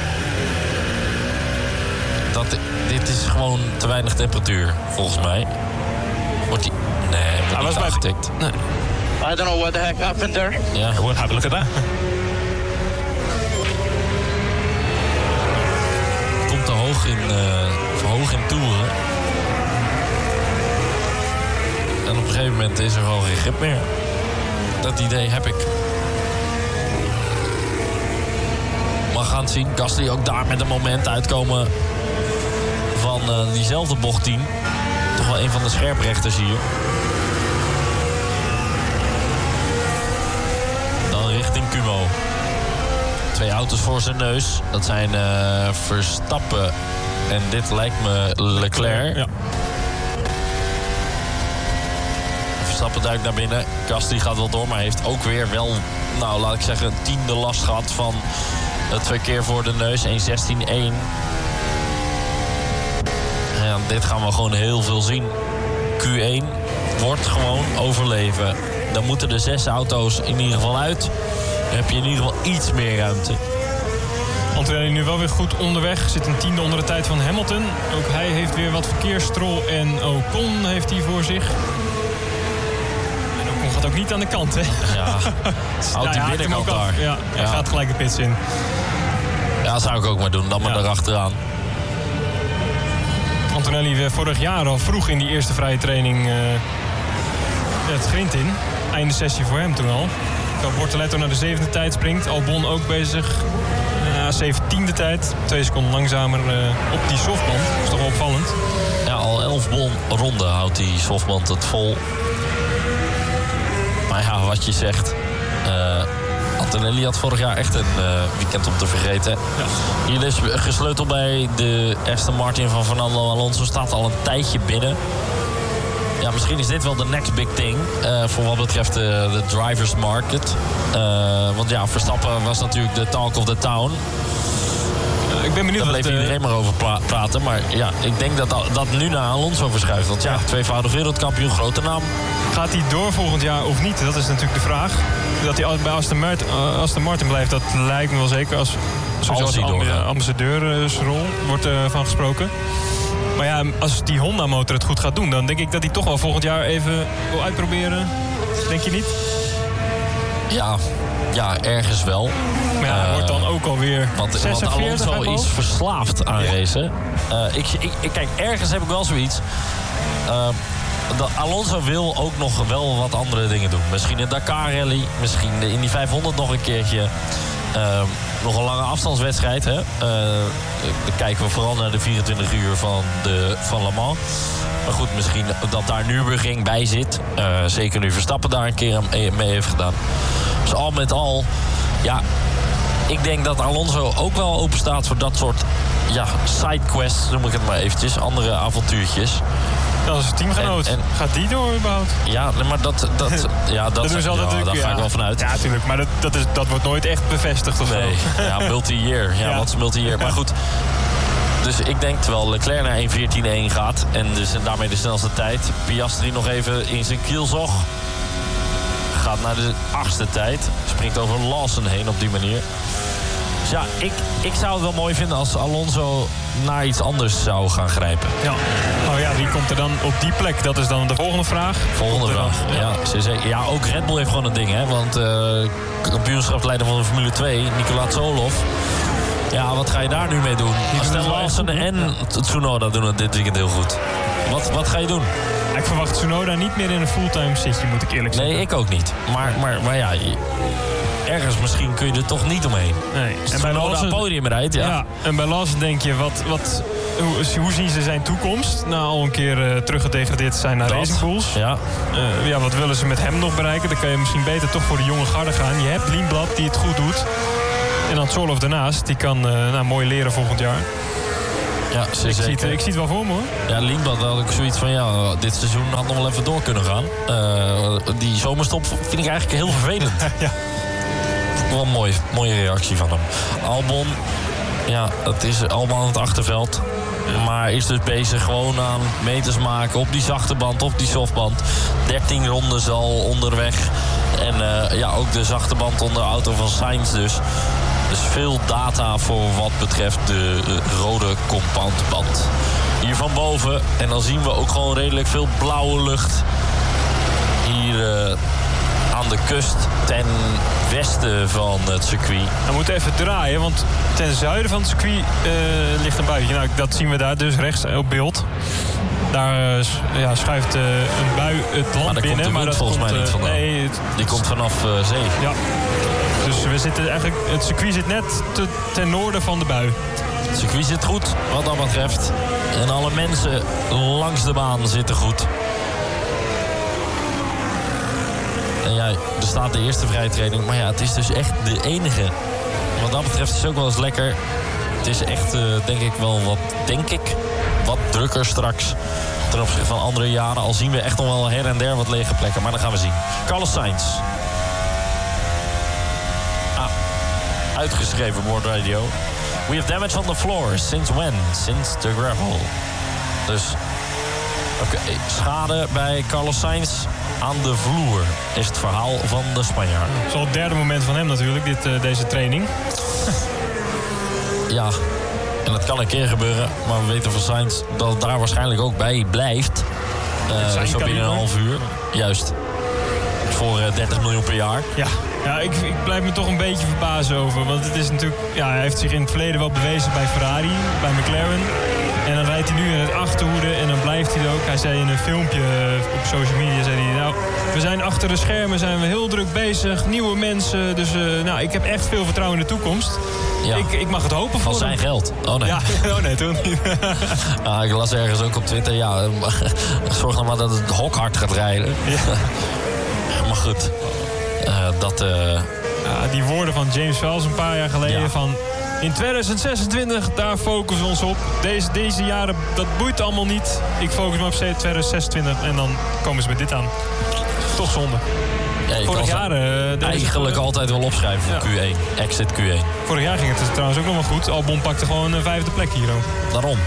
Dat, dit is gewoon te weinig temperatuur, volgens mij. Wordt die... Nee, wordt hij niet was aangetikt. Nee. I don't know what the heck happened there. Ja, We'll have a look at that. Komt te hoog in, uh, hoog in toeren. En op een gegeven moment is er gewoon geen grip meer. Dat idee heb ik. Maar we gaan het zien. Gasly ook daar met een moment uitkomen van uh, diezelfde bocht tien. Toch wel een van de scherprechters hier. Dan richting Kumo. Twee auto's voor zijn neus. Dat zijn uh, Verstappen en dit lijkt me Leclerc. Ja. Verstappen duikt naar binnen. Gasly gaat wel door, maar heeft ook weer wel, nou laat ik zeggen, een tiende last gehad van het verkeer voor de neus. één zestien één. Ja, dit gaan we gewoon heel veel zien. Q één wordt gewoon overleven. Dan moeten de zes auto's in ieder geval uit. Dan heb je in ieder geval iets meer ruimte. Antonelli nu wel weer goed onderweg. Zit een tiende onder de tijd van Hamilton. Ook hij heeft weer wat verkeer. Stroll en Ocon heeft hij voor zich. En Ocon gaat ook niet aan de kant, hè? Ja, houdt die ja, binnenkant daar. Ja, hij Ja. gaat gelijk de pits in. Ja, dat zou ik ook maar doen. Dan maar Ja. erachteraan. Antonelli weer vorig jaar al vroeg in die eerste vrije training uh, het grind in. Einde sessie voor hem toen al. Dat Bortoletto naar de zevende tijd springt. Albon ook bezig. Uh, zeventiende tijd. Twee seconden langzamer uh, op die softband. Dat is toch wel opvallend. Ja, al elf bon ronden houdt die softband het vol. Maar ja, wat je zegt. Uh, Antonelli had vorig jaar echt een uh, weekend om te vergeten. Ja. Hier is gesleuteld bij de Aston Martin van Fernando Alonso. Staat al een tijdje binnen. Ja, misschien is dit wel de next big thing. Uh, voor wat betreft de, de drivers market. Uh, want ja, Verstappen was natuurlijk de talk of the town. Uh, ik ben benieuwd. Daar bleef wat, uh, iedereen maar over pra- praten. Maar ja, ik denk dat dat nu naar Alonso verschuift. Want ja, tweevoudig wereldkampioen, grote naam. Gaat hij door volgend jaar of niet? Dat is natuurlijk de vraag. Dat hij bij Aston Martin, uh, Aston Martin blijft, dat lijkt me wel zeker. Als, Als hij amb- doorgaat. ambassadeursrol wordt er uh, van gesproken. Maar ja, als die Honda-motor het goed gaat doen, dan denk ik dat hij toch wel volgend jaar even wil uitproberen. Denk je niet? Ja, ja ergens wel. Maar ja, hij Uh, wordt dan ook alweer Want, want zesenveertig Alonso uit is verslaafd aan Ja. racen. Uh, ik, ik, ik, kijk, ergens heb ik wel zoiets. Uh, dat Alonso wil ook nog wel wat andere dingen doen. Misschien een Dakar Rally. Misschien de Indy vijfhonderd nog een keertje. Uh, nog een lange afstandswedstrijd. Hè? Uh, dan kijken we vooral naar de vierentwintig uur van, de, van Le Mans. Maar goed, misschien dat daar Nürburgring bij zit. Uh, zeker nu Verstappen daar een keer mee heeft gedaan. Dus al met al, ja, ik denk dat Alonso ook wel open staat voor dat soort ja, sidequests, noem ik het maar eventjes. Andere avontuurtjes. Dat is een teamgenoot. En- en- Gaat die door überhaupt? Ja, nee, maar dat, dat, ja, dat, Dat doen ze altijd ja, natuurlijk. daar ga ja. ik wel vanuit. Ja, natuurlijk. Maar dat, dat, is, dat wordt nooit echt bevestigd of Nee, zo. ja, multi-year. Ja, Ja. wat is multi-year? Maar goed. Dus ik denk terwijl Leclerc naar één veertien één gaat. En dus daarmee de snelste tijd. Piastri nog even in zijn kielzog. Gaat naar de achtste tijd. Springt over Lawson heen op die manier. Dus ja, ik, ik zou het wel mooi vinden als Alonso naar iets anders zou gaan grijpen. Ja. Nou ja, wie komt er dan op die plek? Dat is dan de volgende vraag. Volgende Komt er dan- vraag. Ja, ze zeggen- ja, ook Red Bull heeft gewoon een ding, hè. Want uh, kampioenschapsleider van de Formule twee, Nicolas Zoloff, Ja, wat ga je daar nu mee doen? Stel Lawson en Tsunoda doen het dit weekend heel goed. Wat, wat ga je doen? Ik verwacht Tsunoda niet meer in een fulltime zitje, moet ik eerlijk zeggen. Nee, ik ook niet. Maar, maar, maar ja, ergens misschien kun je er toch niet omheen. Nee. En bij Lawson podium rijdt, ja. ja. En bij Lawson denk je, wat, wat, hoe, hoe zien ze zijn toekomst? Nou, al een keer uh, teruggedegradeerd te zijn naar Dat, Racing Bulls. Ja. Uh, ja, wat willen ze met hem nog bereiken? Dan kan je misschien beter toch voor de jonge garde gaan. Je hebt Lindblad die het goed doet. En dan Zorlov daarnaast, die kan uh, nou, mooi leren volgend jaar. Ja, ik, zie het, ik zie het wel voor me, hoor. Ja, Lindblad had ik zoiets van, ja, dit seizoen had nog wel even door kunnen gaan. Uh, die zomerstop vind ik eigenlijk heel vervelend. Ja. Wel een mooi, mooie reactie van hem. Albon, ja, het is allemaal aan het achterveld. Maar is dus bezig gewoon aan meters maken op die zachte band, op die softband. dertien rondes al onderweg. En uh, ja, ook de zachte band onder de auto van Sainz dus. Dus veel data voor wat betreft de uh, rode compoundband. Hier van boven. En dan zien we ook gewoon redelijk veel blauwe lucht. Hier uh, aan de kust ten westen van het circuit. We moeten even draaien, want ten zuiden van het circuit uh, ligt een buitje. Nou, dat zien we daar dus rechts op beeld. Daar uh, ja, schuift uh, een bui het land maar binnen. Maar dat volgens komt, mij niet vandaan. Nee, het, die komt vanaf uh, zee. Ja. Dus we zitten eigenlijk, het circuit zit net te, ten noorden van de bui. Het circuit zit goed, wat dat betreft. En alle mensen langs de baan zitten goed. En ja, er staat de eerste vrije training. Maar ja, het is dus echt de enige. Wat dat betreft is het ook wel eens lekker. Het is echt, uh, denk ik wel wat, denk ik, wat drukker straks. Ten opzichte van andere jaren. Al zien we echt nog wel her en der wat lege plekken. Maar dat gaan we zien. Carlos Sainz. Ah, uitgeschreven Board Radio. We have damage on the floor. Since when? Since the gravel. Dus, oké, okay. Schade bij Carlos Sainz aan de vloer is het verhaal van de Spanjaard. Dat is al het derde moment van hem natuurlijk, dit, uh, deze training. Ja, en dat kan een keer gebeuren. Maar we weten van Sainz dat het daar waarschijnlijk ook bij blijft. Uh, zo binnen een half uur. Juist. Voor uh, dertig miljoen per jaar. Ja, ja ik, ik blijf me toch een beetje verbazen over. Want het is natuurlijk, ja, hij heeft zich in het verleden wel bewezen bij Ferrari, bij McLaren. En dan rijdt hij nu in het achterhoede en dan blijft hij er ook. Hij zei in een filmpje op social media, zei hij, nou, we zijn achter de schermen, zijn we heel druk bezig. Nieuwe mensen, dus uh, nou, ik heb echt veel vertrouwen in de toekomst. Ja. Ik, ik mag het hopen voor van zijn hem. Geld. Oh nee. Ja, oh nee, toen niet. ah, ik las ergens ook op Twitter, ja, zorg dan maar dat het hok hard gaat rijden. Ja. Maar goed, uh, dat... Uh... Ja, die woorden van James Vels een paar jaar geleden ja. van... In tweeduizend zesentwintig, daar focussen we ons op. Deze, deze jaren, dat boeit allemaal niet. Ik focus me op tweeduizend zesentwintig en dan komen ze met dit aan. Toch zonde. Ja, Vorig jaar... Uh, eigenlijk ze... altijd wel opschrijven voor ja. Q één. Exit Q één. Vorig jaar ging het trouwens ook nog wel goed. Albon pakte gewoon een vijfde plek hier ook. Daarom.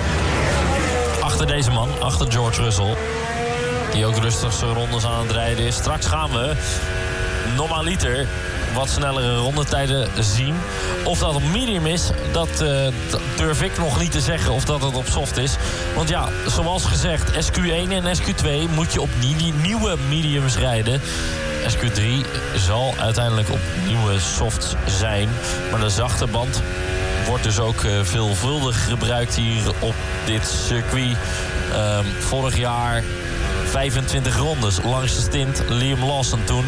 Achter deze man, achter George Russell. Die ook rustig zijn rondes aan het rijden is. Straks gaan we normaliter wat snellere rondetijden zien. Of dat op medium is, dat, uh, dat durf ik nog niet te zeggen. Of dat het op soft is. Want ja, zoals gezegd, S Q één en S Q twee moet je op die nieuwe mediums rijden. S Q drie zal uiteindelijk op nieuwe softs zijn. Maar de zachte band wordt dus ook uh, veelvuldig gebruikt hier op dit circuit. Um, vorig jaar vijfentwintig rondes, langste stint, Liam Lawson toen.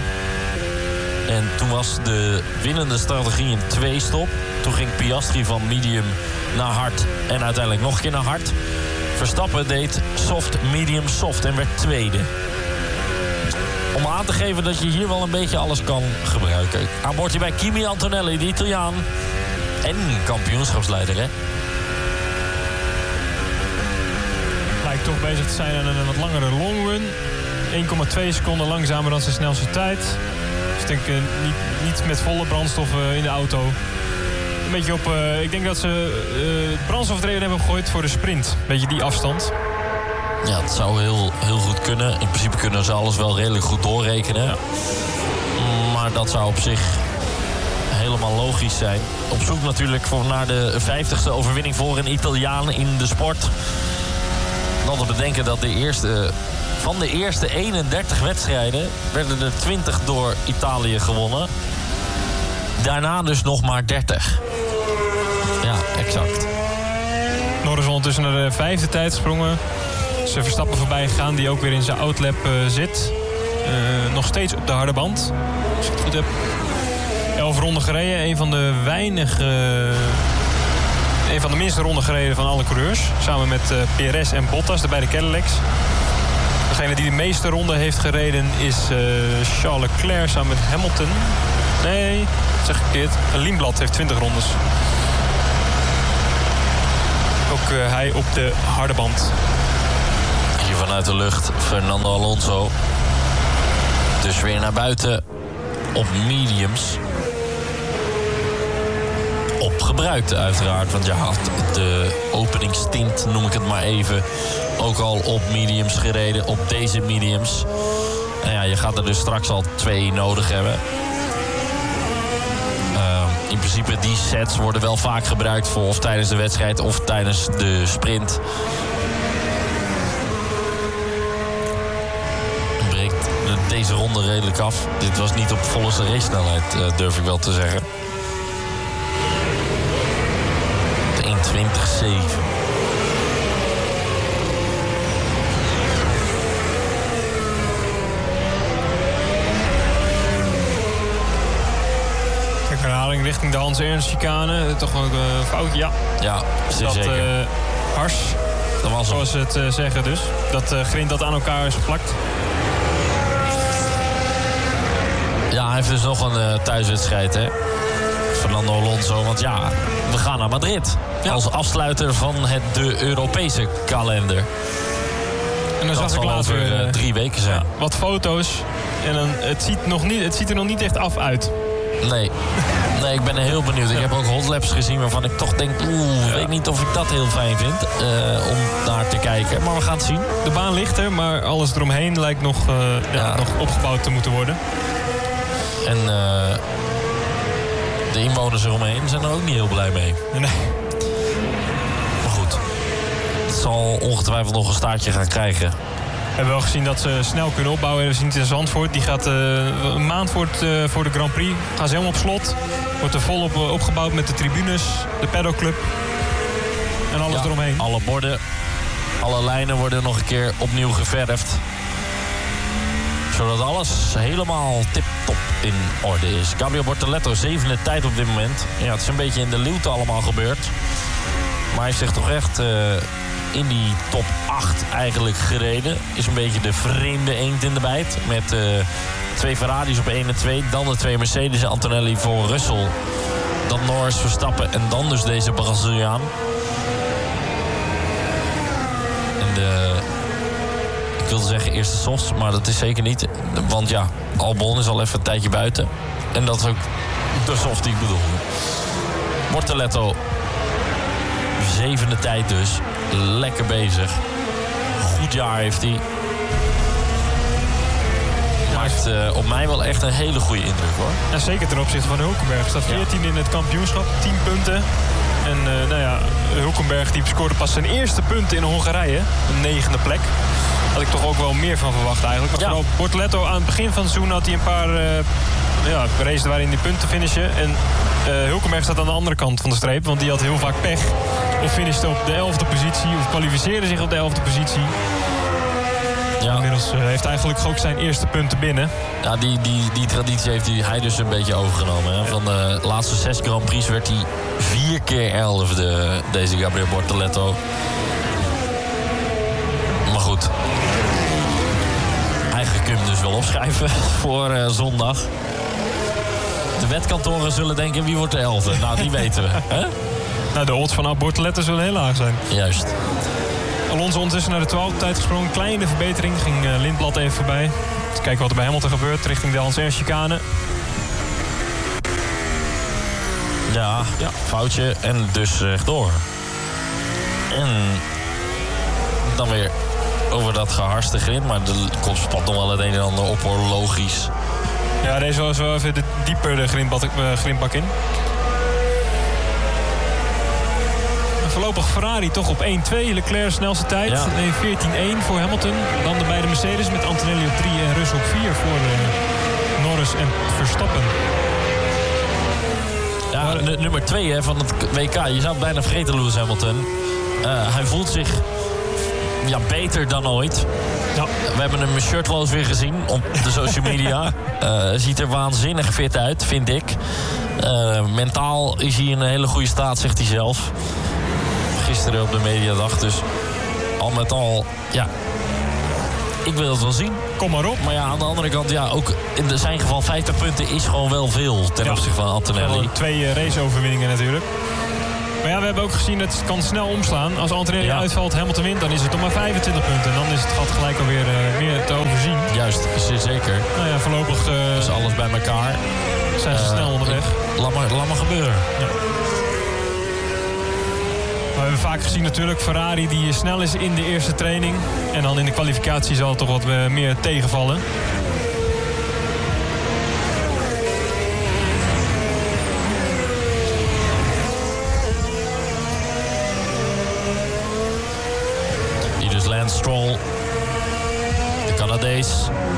En toen was de winnende strategie een twee-stop. Toen ging Piastri van medium naar hard en uiteindelijk nog een keer naar hard. Verstappen deed soft, medium, soft en werd tweede. Om aan te geven dat je hier wel een beetje alles kan gebruiken. Aan boord hier bij Kimi Antonelli, de Italiaan. En kampioenschapsleider, hè? Lijkt toch bezig te zijn aan een wat langere longrun. één komma twee seconden langzamer dan zijn snelste tijd. Dus ik denk uh, niet, niet met volle brandstof uh, in de auto. Een beetje op... Uh, ik denk dat ze uh, brandstof erin hebben gegooid voor de sprint. Een beetje die afstand. Ja, het zou heel, heel goed kunnen. In principe kunnen ze alles wel redelijk goed doorrekenen. Ja. Maar dat zou op zich helemaal logisch zijn. Op zoek natuurlijk voor naar de vijftigste overwinning voor een Italiaan in de sport. Dan te bedenken dat de eerste, van de eerste eenendertig wedstrijden werden er twintig door Italië gewonnen. Daarna dus nog maar dertig. exact. Norris ondertussen naar de vijfde tijd gesprongen. Ze Verstappen voorbij gegaan, die ook weer in zijn outlap uh, zit. Uh, nog steeds op de harde band, als ik het goed heb. Elf ronden gereden, een van de weinige... Uh, een van de minste ronden gereden van alle coureurs. Samen met uh, Perez en Bottas, de beide Cadillacs. Degene die de meeste ronden heeft gereden is uh, Charles Leclerc samen met Hamilton. Nee, dat zeg ik verkeerd. Lindblad heeft twintig rondes. Ook uh, hij op de harde band. Hier vanuit de lucht Fernando Alonso. Dus weer naar buiten op mediums. Opgebruikte uiteraard, want je had de openingstint, noem ik het maar even, ook al op mediums gereden, op deze mediums. En ja, je gaat er dus straks al twee nodig hebben. Uh, in principe, die sets worden wel vaak gebruikt voor of tijdens de wedstrijd of tijdens de sprint. Breekt deze ronde redelijk af. Dit was niet op volste race-snelheid, uh, durf ik wel te zeggen. één twintig zeven. Kijk, herhaling richting de Hans Ernst chicane. Toch ook een foutje, ja. Ja, zeer dat, zeker. Uh, hars, dat was zoals ze het uh, zeggen dus. Dat uh, grind dat aan elkaar is geplakt. Ja, hij heeft dus nog een uh, thuiswedstrijd, hè. Fernando Alonso, want ja, we gaan naar Madrid. Ja. Als afsluiter van het, de Europese kalender. En dan dat zag ik later over uh, drie weken zijn. Ja, wat foto's. En dan, het, ziet nog niet, het ziet er nog niet echt af uit. Nee, nee, ik ben heel benieuwd. Ik ja. heb ook hotlaps gezien waarvan ik toch denk... oeh, ja. weet niet of ik dat heel fijn vind uh, om naar te kijken. Maar we gaan het zien. De baan ligt er, maar alles eromheen lijkt nog, uh, ja, ja. nog opgebouwd te moeten worden. En... Uh, de inwoners eromheen zijn er ook niet heel blij mee. Nee. Maar goed, het zal ongetwijfeld nog een staartje gaan krijgen. We hebben wel gezien dat ze snel kunnen opbouwen. We zien het in Zandvoort. Die gaat uh, een maand voor, het, uh, voor de Grand Prix. Gaan ze helemaal op slot. Wordt er volop uh, opgebouwd met de tribunes, de paddockclub en alles ja, eromheen. Alle borden, alle lijnen worden nog een keer opnieuw geverfd. Zodat alles helemaal tip-top in orde is. Gabriel Bortoleto, zevende tijd op dit moment. Ja, het is een beetje in de luwte allemaal gebeurd. Maar hij heeft zich toch echt uh, in die top acht eigenlijk gereden. Is een beetje de vreemde eend in de bijt. Met uh, twee Ferraris op één en twee. Dan de twee Mercedes en Antonelli voor Russell. Dan Norris, Verstappen en dan dus deze Braziliaan. En de... Ik wilde zeggen eerste softs, maar dat is zeker niet. Want ja, Albon is al even een tijdje buiten. En dat is ook de soft die ik bedoelde. Bortoleto, zevende tijd dus. Lekker bezig. Goed jaar heeft hij. Maakt uh, op mij wel echt een hele goede indruk, hoor. Ja, zeker ten opzichte van Hulkenberg. Staat veertien ja. in het kampioenschap, tien punten. En uh, nou ja, Hulkenberg die scoorde pas zijn eerste punten in Hongarije. Een negende plek. Had ik toch ook wel meer van verwacht eigenlijk. Want ja. vooral Bortoleto aan het begin van het seizoen had hij een paar uh, ja, races waarin die punten finishen. En uh, Hulkenberg staat aan de andere kant van de streep. Want die had heel vaak pech. Of finishte op de elfde positie. Of kwalificeerde zich op de elfde positie. Ja. Inmiddels uh, heeft eigenlijk ook zijn eerste punten binnen. Ja, die, die, die traditie heeft hij dus een beetje overgenomen. Hè? Van de laatste zes Grand Prix werd hij vier keer elfde, deze Gabriel Bortoleto. Maar goed. Eigenlijk kun je hem dus wel opschrijven voor uh, zondag. De wetkantoren zullen denken, wie wordt de elfde? Nou, die weten we. Hè? Nou, de odds van Bortoleto zullen heel laag zijn. Juist. Alonso ondertussen naar de twaalfde tijd gesprongen. Kleine verbetering. Ging uh, Lindblad even voorbij. Eens kijken wat er bij Hamilton gebeurt richting de Hans Ernst chicane. Ja, ja, foutje. En dus rechtdoor. En dan weer over dat geharste grind. Maar er komt spat nog wel het een en ander op, hoor. Logisch. Ja, deze was wel even de dieper de grindbak, uh, grindbak in. Voorlopig Ferrari toch op één twee. Leclerc snelste tijd. Ja. veertien één voor Hamilton. Dan de beide Mercedes met Antonelli op drie en Russell op vier voor uh, Norris en Verstappen. Ja, n- nummer twee hè, van het W K. Je zou het bijna vergeten, Lewis Hamilton. Uh, hij voelt zich ja, beter dan ooit. Ja. We hebben hem shirtloos weer gezien op de social media. Uh, ziet er waanzinnig fit uit, vind ik. Uh, mentaal is hij in een hele goede staat, zegt hij zelf. Gisteren op de mediadag, dus al met al, ja... Ik wil het wel zien. Kom maar op. Maar ja, aan de andere kant, ja, ook in zijn geval vijftig punten is gewoon wel veel ten ja. opzichte van Antonelli. Twee uh, raceoverwinningen natuurlijk. Maar ja, we hebben ook gezien dat het kan snel omslaan. Als Antonelli ja. uitvalt, Hamilton wint, dan is het nog maar vijfentwintig punten. En dan is het gat gelijk alweer uh, meer te overzien. Juist, zeker. Nou ja, voorlopig... Uh, is alles bij elkaar. Zijn ze uh, snel onderweg. Laat maar, laat maar gebeuren. Ja. We hebben vaak gezien natuurlijk Ferrari die snel is in de eerste training. En dan in de kwalificatie zal het toch wat meer tegenvallen. Hier dus Lance Stroll. De Canadees.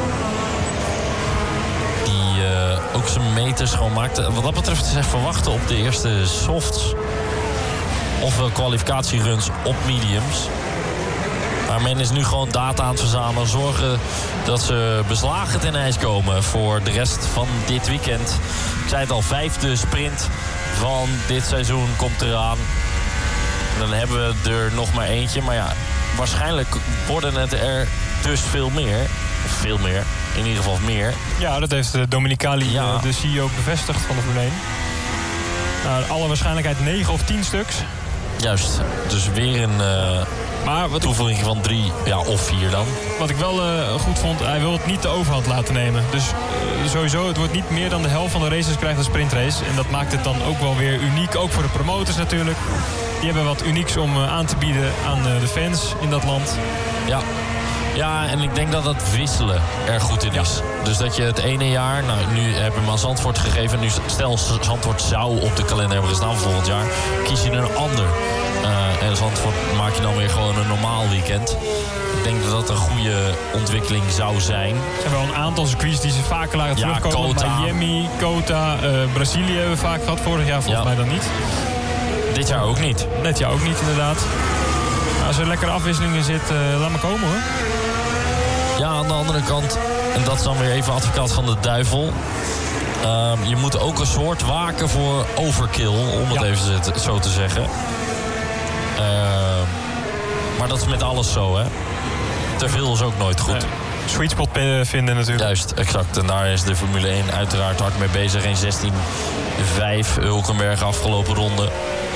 Die uh, ook zijn meters gewoon maakte. Wat dat betreft is even wachten op de eerste softs. Ofwel kwalificatieruns op mediums. Maar men is nu gewoon data aan het verzamelen. Zorgen dat ze beslagen ten ijs komen voor de rest van dit weekend. Ik zei het al, vijfde sprint van dit seizoen komt eraan. Dan hebben we er nog maar eentje. Maar ja, waarschijnlijk worden het er dus veel meer. Of veel meer, in ieder geval meer. Ja, dat heeft Dominicali, ja. de C E O, bevestigd van de Formule één. Nou, alle waarschijnlijkheid negen of tien stuks. Juist, dus weer een uh, maar wat toevoeging ik, van drie, ja, of vier dan. Wat ik wel uh, goed vond, hij wil het niet de overhand laten nemen. Dus uh, sowieso, het wordt niet meer dan de helft van de races krijgt een sprintrace. En dat maakt het dan ook wel weer uniek, ook voor de promotors natuurlijk. Die hebben wat unieks om uh, aan te bieden aan uh, de fans in dat land. Ja. Ja, en ik denk dat het wisselen er goed in is. Ja. Dus dat je het ene jaar... Nou, nu heb je hem aan Zandvoort gegeven. Nu stel, Zandvoort zou op de kalender hebben gestaan voor volgend jaar. Kies je een ander. Uh, en Zandvoort maak je dan weer gewoon een normaal weekend. Ik denk dat dat een goede ontwikkeling zou zijn. Er zijn wel een aantal circuits die ze vaker laten ja, terugkomen. Kota. Miami, Kota, uh, Brazilië hebben we vaak gehad. Vorig jaar volgens ja. mij dan niet. Dit jaar ook niet. Dit jaar ook niet, inderdaad. Als er lekkere afwisselingen zit, uh, laat maar komen hoor. Ja, aan de andere kant, en dat is dan weer even advocaat van de duivel. Uh, je moet ook een soort waken voor overkill, om het ja. even zo te zeggen. Uh, maar dat is met alles zo, hè. Te veel is ook nooit goed. Uh, sweet spot vinden natuurlijk. Juist, exact. En daar is de Formule één uiteraard hard mee bezig. In zestien vijf Hulkenberg afgelopen ronde.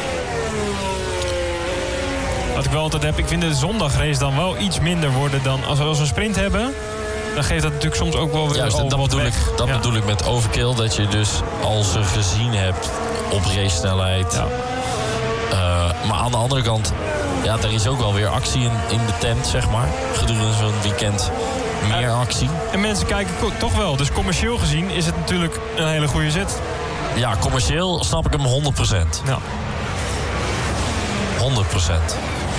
Wat ik wel altijd heb, ik vind de zondagrace dan wel iets minder worden dan... Als we, als we een sprint hebben, dan geeft dat natuurlijk soms ook wel weer Juist, al dat wat bedoel weg. Ik, dat ja. bedoel ik met overkill. Dat je dus al ze gezien hebt op racesnelheid. Ja. Uh, maar aan de andere kant, ja, er is ook wel weer actie in, in de tent, zeg maar. Gedurende zo'n weekend meer uh, actie. En mensen kijken toch wel. Dus commercieel gezien is het natuurlijk een hele goede zet. Ja, commercieel snap ik hem honderd procent. Ja. honderd procent.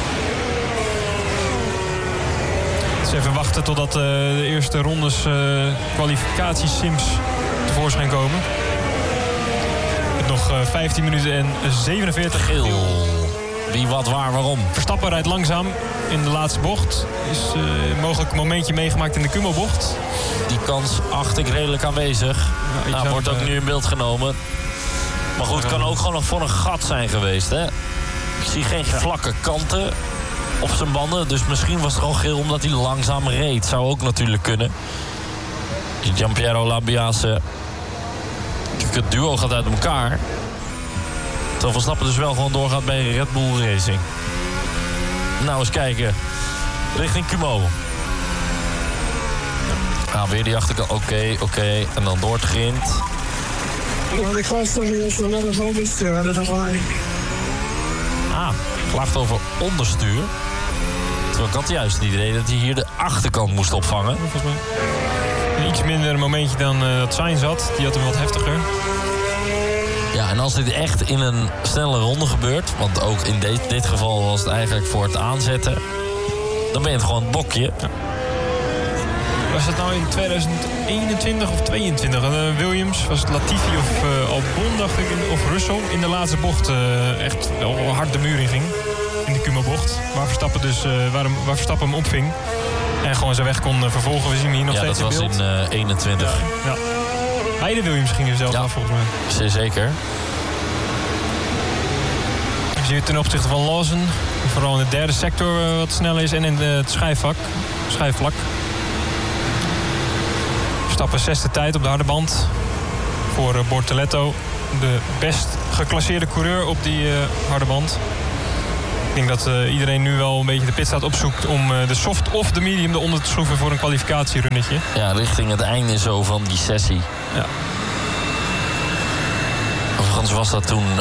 Dus even wachten totdat uh, de eerste rondes uh, kwalificatiesims tevoorschijn komen. Met nog uh, vijftien minuten en zevenenveertig. Geel. Wie, wat, waar, waarom? Verstappen rijdt langzaam in de laatste bocht. Is uh, mogelijk een momentje meegemaakt in de Kummelbocht. Die kans acht ik redelijk aanwezig. Ja, nou, wordt ook uh, nu in beeld genomen. Maar goed, het kan ook gewoon nog voor een gat zijn geweest, hè? Ik zie geen vlakke kanten op zijn banden. Dus misschien was het al geel omdat hij langzaam reed. Zou ook natuurlijk kunnen. Gianpiero Labiase. Het duo gaat uit elkaar. Terwijl Verstappen dus wel gewoon doorgaat bij Red Bull Racing. Nou, eens kijken. Richting Kumo. Nou, weer die achterkant. Oké, okay, oké. Okay. En dan door het grind. Ah, klacht over onderstuur. Terwijl ik had juist het idee dat hij hier de achterkant moest opvangen. Een iets minder momentje dan uh, dat Sainz had. Die had hem wat heftiger. Ja, en als dit echt in een snelle ronde gebeurt... want ook in de, dit geval was het eigenlijk voor het aanzetten... dan ben je het gewoon het bokje. Ja. Was dat nou in tweeduizend eenentwintig of tweeëntwintig? Uh, Williams, was het Latifi of uh, Albon, dacht ik, of Russell in de laatste bocht uh, echt wel hard de muur in ging. In de Kuma-bocht. Waar Verstappen, dus, uh, waar, hem, waar Verstappen hem opving. En gewoon zijn weg kon uh, vervolgen. We zien hem hier nog ja, steeds in beeld. Ja, dat was in uh, eenentwintig. Ja, ja. Beide Williams gingen zelf ja. af, volgens mij. Zeer zeker. Je ziet ten opzichte van Lawson. Vooral in de derde sector uh, wat sneller is. En in de, het schijfvlak. schijfvlak. Verstappen zesde tijd op de harde band. Voor uh, Bortoleto. De best geclasseerde coureur op die uh, harde band. Ik denk dat uh, iedereen nu wel een beetje de pitstraat opzoekt om uh, de soft of de medium eronder te schroeven voor een kwalificatierunnetje. Ja, richting het einde zo van die sessie. Ja. Overigens was dat toen